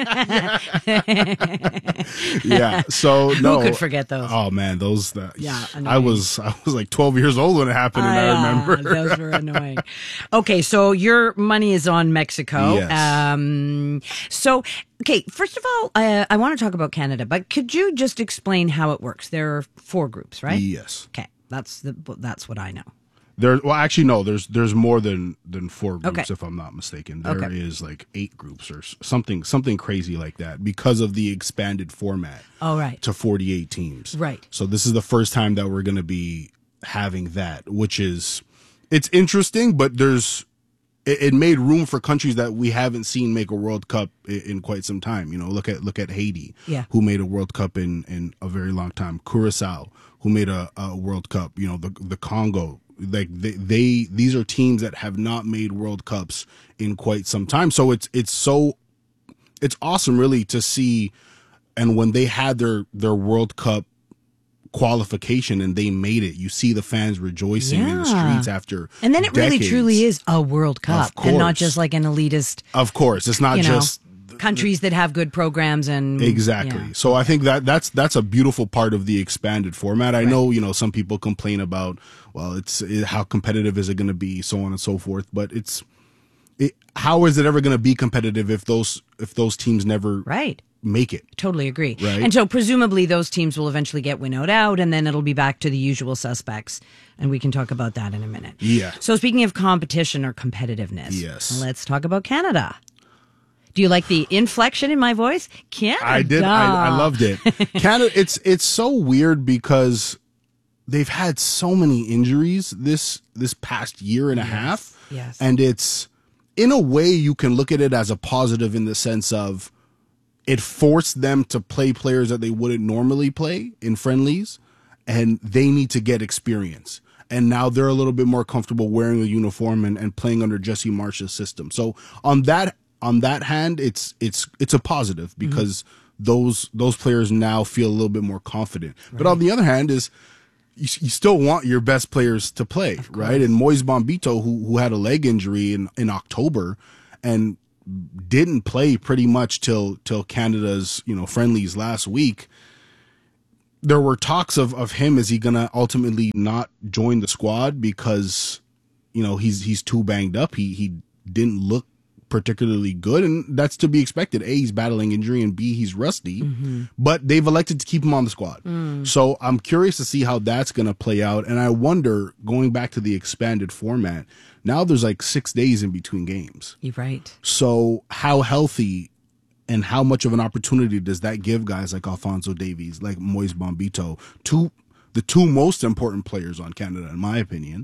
Speaker 29: Yeah. So no.
Speaker 1: Who could forget those?
Speaker 29: Oh man, those. The,
Speaker 1: Yeah,
Speaker 29: I
Speaker 1: annoying.
Speaker 29: was I was like twelve years old when it happened, and I
Speaker 1: Ah,
Speaker 29: remember
Speaker 1: those were annoying. Okay, so your money is on Mexico.
Speaker 29: Yes.
Speaker 1: Um, so, okay, first of all, uh, I want to talk about Canada, but could you just explain how it works? There are four groups, right?
Speaker 29: Yes.
Speaker 1: Okay, that's the that's what I know.
Speaker 29: There, well, actually, no. There's there's more than than four groups,
Speaker 1: Okay.
Speaker 29: if I'm not mistaken. There is
Speaker 1: Okay.
Speaker 29: like eight groups or s- something something crazy like that because of the expanded format.
Speaker 1: Oh, right.
Speaker 29: To forty-eight teams.
Speaker 1: Right.
Speaker 29: So this is the first time that we're going to be having that, which is it's interesting, but there's it, it made room for countries that we haven't seen make a World Cup in, in quite some time. You know, look at look at Haiti,
Speaker 1: Yeah.
Speaker 29: who made a World Cup in in a very long time. Curacao, who made a, a World Cup. You know, the the Congo. Like they, they, these are teams that have not made World Cups in quite some time. So it's it's so it's awesome, really, to see. And when they had their their World Cup qualification and they made it, you see the fans rejoicing in the
Speaker 1: Yeah.
Speaker 29: streets after.
Speaker 1: And then it really
Speaker 29: decades.
Speaker 1: truly is a World Cup,
Speaker 29: Of
Speaker 1: and not
Speaker 29: course.
Speaker 1: just like an elitist.
Speaker 29: Of course, it's not
Speaker 1: you know,
Speaker 29: just.
Speaker 1: countries that have good programs and
Speaker 29: Exactly.
Speaker 1: yeah.
Speaker 29: So I think that that's that's a beautiful part of the expanded format. I know, you know, some people complain about, well, it's it, how competitive is it going to be, so on and so forth. But it's it, how is it ever going to be competitive if those if those teams never
Speaker 1: right
Speaker 29: make it?
Speaker 1: Totally agree.
Speaker 29: Right.
Speaker 1: And so presumably those teams will eventually get winnowed out, and then it'll be back to the usual suspects. And we can talk about that in a minute.
Speaker 29: Yeah.
Speaker 1: So speaking of competition or competitiveness,
Speaker 29: Yes.
Speaker 1: let's talk about Canada. Do you like the inflection in my voice? Canada.
Speaker 29: I did. I, I loved it. Canada. It's it's so weird because they've had so many injuries this this past year and a
Speaker 1: yes.
Speaker 29: half.
Speaker 1: Yes.
Speaker 29: And it's, in a way, you can look at it as a positive in the sense of it forced them to play players that they wouldn't normally play in friendlies, and they need to get experience. And now they're a little bit more comfortable wearing a uniform and, and playing under Jesse Marsh's system. So on that on that hand, it's it's it's a positive because mm-hmm. those those players now feel a little bit more confident. Right. But on the other hand, is you, you still want your best players to play, right? And Moise Bombito, who who had a leg injury in, in October and didn't play pretty much till till Canada's you know friendlies last week. There were talks of, of him, is he going to ultimately not join the squad because, you know, he's he's too banged up. He he didn't look particularly good, and that's to be expected. A, he's battling injury, and B, he's rusty. Mm-hmm. But they've elected to keep him on the squad. Mm. So I'm curious to see how that's going to play out. And I wonder, going back to the expanded format, now there's like six days in between games.
Speaker 1: You're right.
Speaker 29: So how healthy and how much of an opportunity does that give guys like Alphonso Davies, like Moise Bombito, two the two most important players on Canada, in my opinion?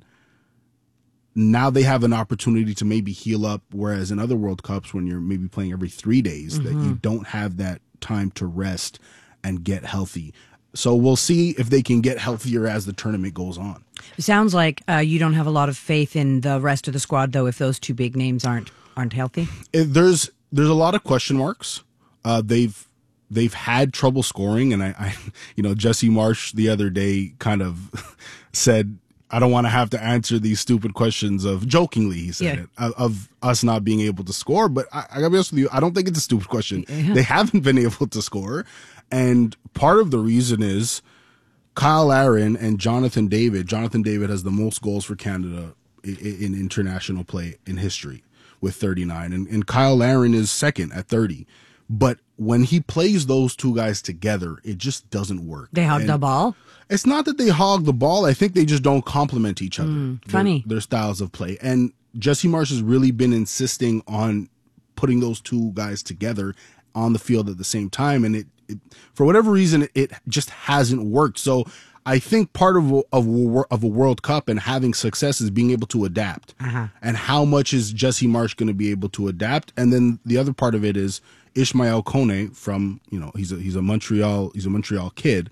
Speaker 29: Now they have an opportunity to maybe heal up, whereas in other World Cups, when you're maybe playing every three days, mm-hmm. that you don't have that time to rest and get healthy. So we'll see if they can get healthier as the tournament goes on.
Speaker 1: It sounds like uh, you don't have a lot of faith in the rest of the squad, though, if those two big names aren't aren't healthy.
Speaker 29: If there's There's a lot of question marks. Uh, they've they've had trouble scoring, and I, I, you know, Jesse Marsh the other day kind of said, "I don't want to have to answer these stupid questions of," jokingly he said
Speaker 1: yeah.
Speaker 29: it, of, of us not being able to score. But I, I gotta be honest with you, I don't think it's a stupid question.
Speaker 1: Yeah.
Speaker 29: They haven't been able to score, and part of the reason is Kyle Aaron and Jonathan David. Jonathan David has the most goals for Canada in, in international play in history, with thirty-nine, and, and Kyle Aaron is second at thirty. But when he plays those two guys together, it just doesn't work.
Speaker 1: They hog
Speaker 29: and
Speaker 1: the ball?
Speaker 29: It's not that they hog the ball. I think they just don't complement each other.
Speaker 1: Mm,
Speaker 29: their,
Speaker 1: funny.
Speaker 29: Their styles of play. And Jesse Marsh has really been insisting on putting those two guys together on the field at the same time. And it, it for whatever reason, it, it just hasn't worked. So I think part of a, of, a, of a World Cup and having success is being able to adapt.
Speaker 1: Uh-huh.
Speaker 29: And how much is Jesse Marsh going to be able to adapt? And then the other part of it is Ishmael Kone from, you know, he's a, he's a Montreal, he's a Montreal kid.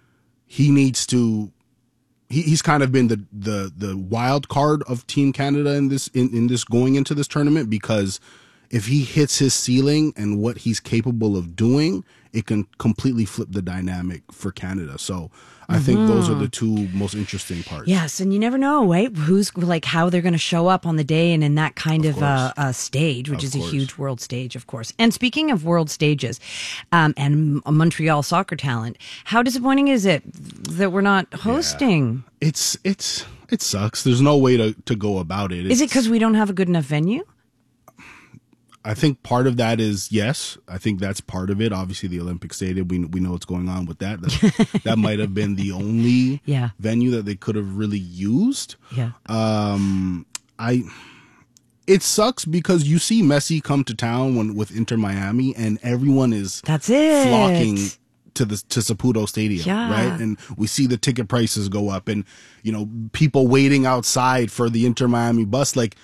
Speaker 29: He needs to, he, he's kind of been the, the, the wild card of Team Canada in this, in, in this going into this tournament, because if he hits his ceiling and what he's capable of doing, it can completely flip the dynamic for Canada. So I mm-hmm. think those are the two most interesting parts.
Speaker 1: Yes, and you never know, right? Who's like how they're going to show up on the day and in that kind of, of uh, uh, stage, which
Speaker 29: of
Speaker 1: is
Speaker 29: course.
Speaker 1: a huge world stage, of course. And speaking of world stages um, and Montreal soccer talent, how disappointing is it that we're not hosting?
Speaker 29: Yeah. It's it's it sucks. There's no way to, to go about it. It's,
Speaker 1: is it because we don't have a good enough venue?
Speaker 29: I think part of that is, yes, I think that's part of it. Obviously, the Olympic Stadium, we we know what's going on with that. That, that might have been the only
Speaker 1: yeah.
Speaker 29: venue that they could have really used.
Speaker 1: Yeah.
Speaker 29: Um, I. It sucks because you see Messi come to town when with Inter Miami, and everyone is
Speaker 1: that's it
Speaker 29: flocking to the to Saputo Stadium,
Speaker 1: yeah.
Speaker 29: right? And we see the ticket prices go up, and you know people waiting outside for the Inter Miami bus, like.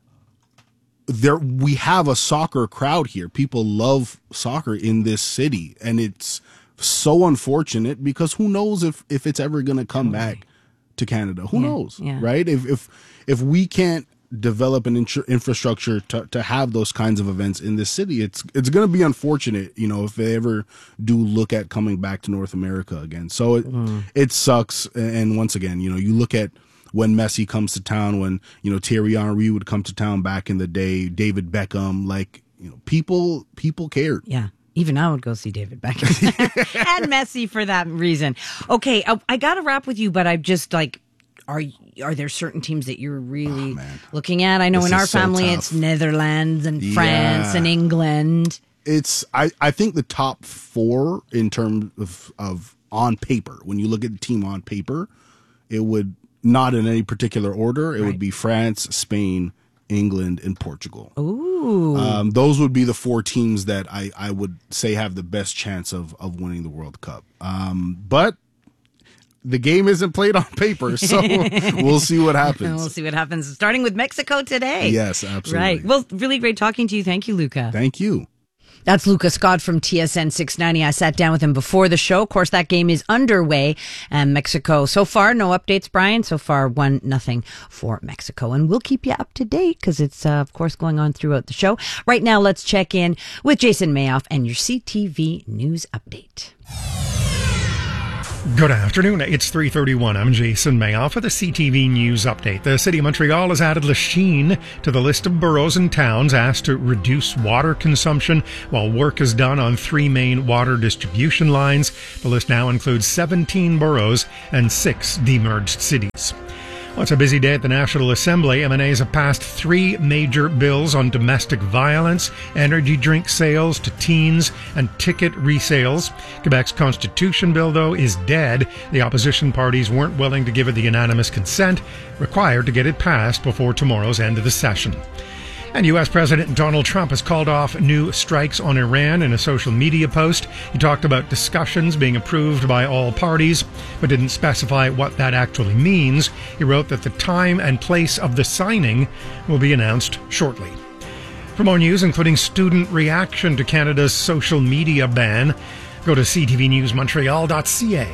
Speaker 29: There, we have a soccer crowd here. People love soccer in this city, and it's so unfortunate because who knows if, if it's ever going to come back to Canada? Who
Speaker 1: yeah,
Speaker 29: knows,
Speaker 1: yeah.
Speaker 29: right? If if if we can't develop an intr- infrastructure to, to have those kinds of events in this city, it's it's going to be unfortunate, you know, if they ever do look at coming back to North America again. So it mm. it sucks. And once again, you know, you look at when Messi comes to town, when, you know, Thierry Henry would come to town back in the day, David Beckham, like, you know, people, people cared.
Speaker 1: Yeah. Even I would go see David Beckham and Messi for that reason. Okay. I, I got to wrap with you, but I just like, are, are there certain teams that you're really oh, looking at? I know
Speaker 29: this
Speaker 1: in our
Speaker 29: so
Speaker 1: family,
Speaker 29: tough.
Speaker 1: It's Netherlands and France
Speaker 29: yeah.
Speaker 1: and England.
Speaker 29: It's, I, I think the top four in terms of, of on paper, when you look at the team on paper, it would, not in any particular order. It
Speaker 1: right.
Speaker 29: would be France, Spain, England, and Portugal.
Speaker 1: Ooh.
Speaker 29: Um, those would be the four teams that I, I would say have the best chance of, of winning the World Cup. Um, but the game isn't played on paper, so we'll see what happens.
Speaker 1: We'll see what happens, starting with Mexico today.
Speaker 29: Yes, absolutely.
Speaker 1: Right. Well, really great talking to you. Thank you, Luca.
Speaker 29: Thank you.
Speaker 1: That's Luca Scott from T S N six ninety. I sat down with him before the show. Of course, that game is underway. And Mexico, so far, no updates, Brian. So far, one nothing for Mexico. And we'll keep you up to date because it's, uh, of course, going on throughout the show. Right now, let's check in with Jason Mayoff and your C T V News Update.
Speaker 22: Good afternoon. It's three thirty-one. I'm Jason Mayoff with a C T V News Update. The City of Montreal has added Lachine to the list of boroughs and towns asked to reduce water consumption while work is done on three main water distribution lines. The list now includes seventeen boroughs and six demerged cities. Well, it's a busy day at the National Assembly. M N As have passed three major bills on domestic violence, energy drink sales to teens, and ticket resales. Quebec's constitution bill, though, is dead. The opposition parties weren't willing to give it the unanimous consent required to get it passed before tomorrow's end of the session. And U S President Donald Trump has called off new strikes on Iran in a social media post. He talked about discussions being approved by all parties, but didn't specify what that actually means. He wrote that the time and place of the signing will be announced shortly. For more news, including student reaction to Canada's social media ban, go to c t v news montreal dot c a.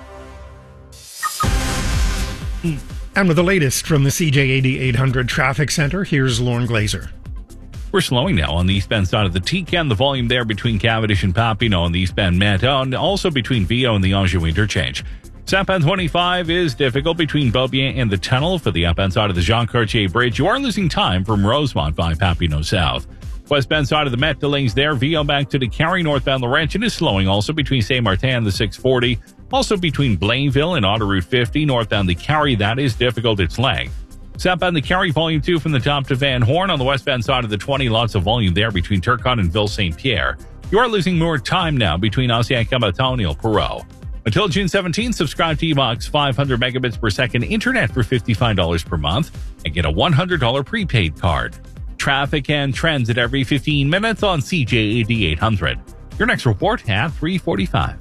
Speaker 22: And with the latest from the C J A D eight hundred Traffic Center, here's Lauren Glazer.
Speaker 4: We're slowing now on the eastbound side of the T C A N. The volume there between Cavendish and Papineau on the eastbound Meta, and also between Viau and the Anjou interchange. Southbound twenty-five is difficult between Beaubien and the tunnel. For the upbound side of the Jean Cartier Bridge, you are losing time from Rosemont by Papineau South. Westbound side of the Met, delays there. Viau back to the Carrie. Northbound Laurentian is slowing also between Saint Martin and the six forty. Also between Blainville and Autoroute fifty. Northbound the Carrie, that is difficult. It's lag. Southbound the Carrie, volume two from the top to Van Horn. On the westbound side of the twenty, lots of volume there between Turcotte and Ville Saint Pierre. You are losing more time now between Ancien Caboton and Perot. Until June seventeenth, subscribe to Evox five hundred megabits per second internet for fifty-five dollars per month and get a one hundred dollars prepaid card. Traffic and trends at every fifteen minutes on C J A D eight hundred. Your next report at three forty-five.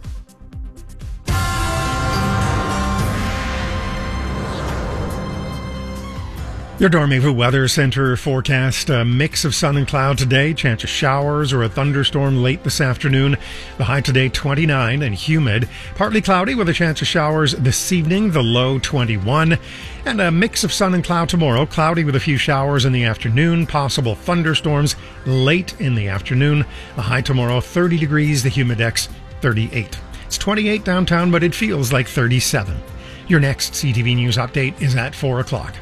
Speaker 22: Your Dormez-vous Weather Center forecast, a mix of sun and cloud today, chance of showers or a thunderstorm late this afternoon. The high today twenty-nine and humid. Partly cloudy with a chance of showers this evening, the low twenty-one. And a mix of sun and cloud tomorrow, cloudy with a few showers in the afternoon, possible thunderstorms late in the afternoon. The high tomorrow thirty degrees, the humidex thirty-eight. It's twenty-eight downtown, but it feels like thirty-seven. Your next C T V News update is at four o'clock.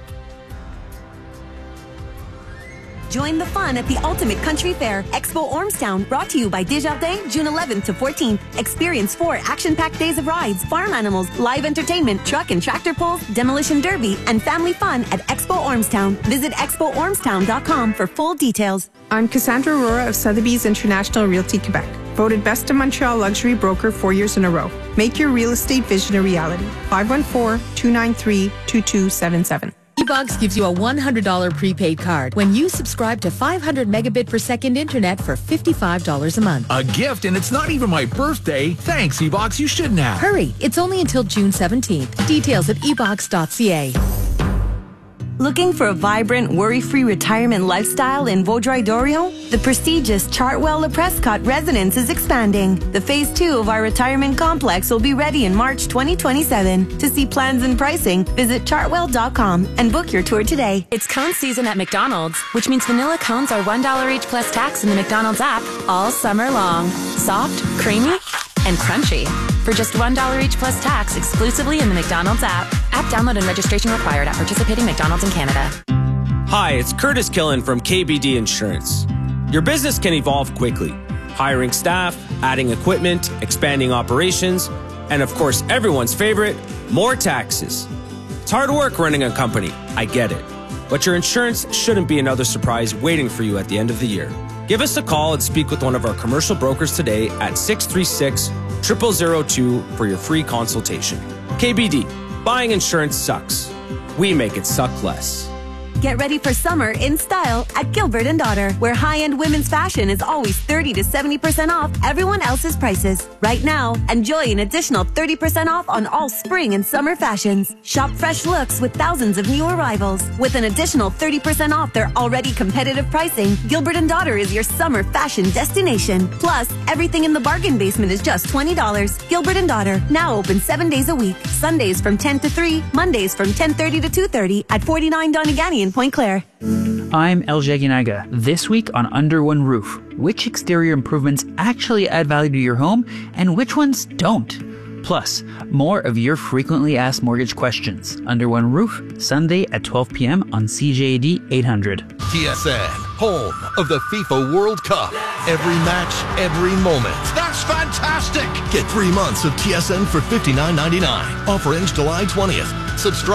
Speaker 2: Join the fun at the Ultimate Country Fair, Expo Ormstown, brought to you by Desjardins, June eleventh to fourteenth. Experience four action-packed days of rides, farm animals, live entertainment, truck and tractor pulls, demolition derby, and family fun at Expo Ormstown. Visit expo ormstown dot com for full details.
Speaker 10: I'm Cassandra Aurora of Sotheby's International Realty Quebec, voted Best of Montreal Luxury Broker four years in a row. Make your real estate vision a reality. five one four, two nine three, two two seven seven.
Speaker 17: Evox gives you a one hundred dollars prepaid card when you subscribe to five hundred megabit per second internet for fifty-five dollars a month.
Speaker 7: A gift, and it's not even my birthday. Thanks, Evox. You should now.
Speaker 17: Hurry. It's only until June seventeenth. Details at evox dot c a.
Speaker 21: Looking for a vibrant, worry-free retirement lifestyle in Vaudreuil-Dorion? The prestigious Chartwell Le Prescott residence is expanding. The phase two of our retirement complex will be ready in March twenty twenty-seven. To see plans and pricing, visit chartwell dot com and book your tour today. It's cone season at McDonald's, which means vanilla cones are one dollar each plus tax in the McDonald's app all summer long. Soft, creamy, and crunchy. For just one dollar each plus tax exclusively in the McDonald's app. App download and registration required at participating McDonald's in Canada.
Speaker 18: Hi, it's Curtis Killen from K B D Insurance. Your business can evolve quickly. Hiring staff, adding equipment, expanding operations, and of course, everyone's favorite, more taxes. It's hard work running a company, I get it. But your insurance shouldn't be another surprise waiting for you at the end of the year. Give us a call and speak with one of our commercial brokers today at six three six, zero zero zero two for your free consultation. K B D, buying insurance sucks. We make it suck less.
Speaker 2: Get ready for summer in style at Gilbert and Daughter, where high-end women's fashion is always thirty to seventy percent off everyone else's prices. Right now, enjoy an additional thirty percent off on all spring and summer fashions. Shop fresh looks with thousands of new arrivals. With an additional thirty percent off their already competitive pricing, Gilbert and Daughter is your summer fashion destination. Plus, everything in the bargain basement is just twenty dollars. Gilbert and Daughter, now open seven days a week. Sundays from ten to three, Mondays from ten thirty to two thirty at forty-nine Donegal in Point Claire.
Speaker 3: I'm El Jaginaga. This week on Under One Roof, which exterior improvements actually add value to your home and which ones don't? Plus, more of your frequently asked mortgage questions. Under One Roof, Sunday at twelve p.m. on C J A D eight hundred.
Speaker 8: T S N, home of the FIFA World Cup. Every match, every moment.
Speaker 5: That's fantastic! Get three months of T S N for fifty-nine ninety-nine. Offer ends July twentieth. Subscribe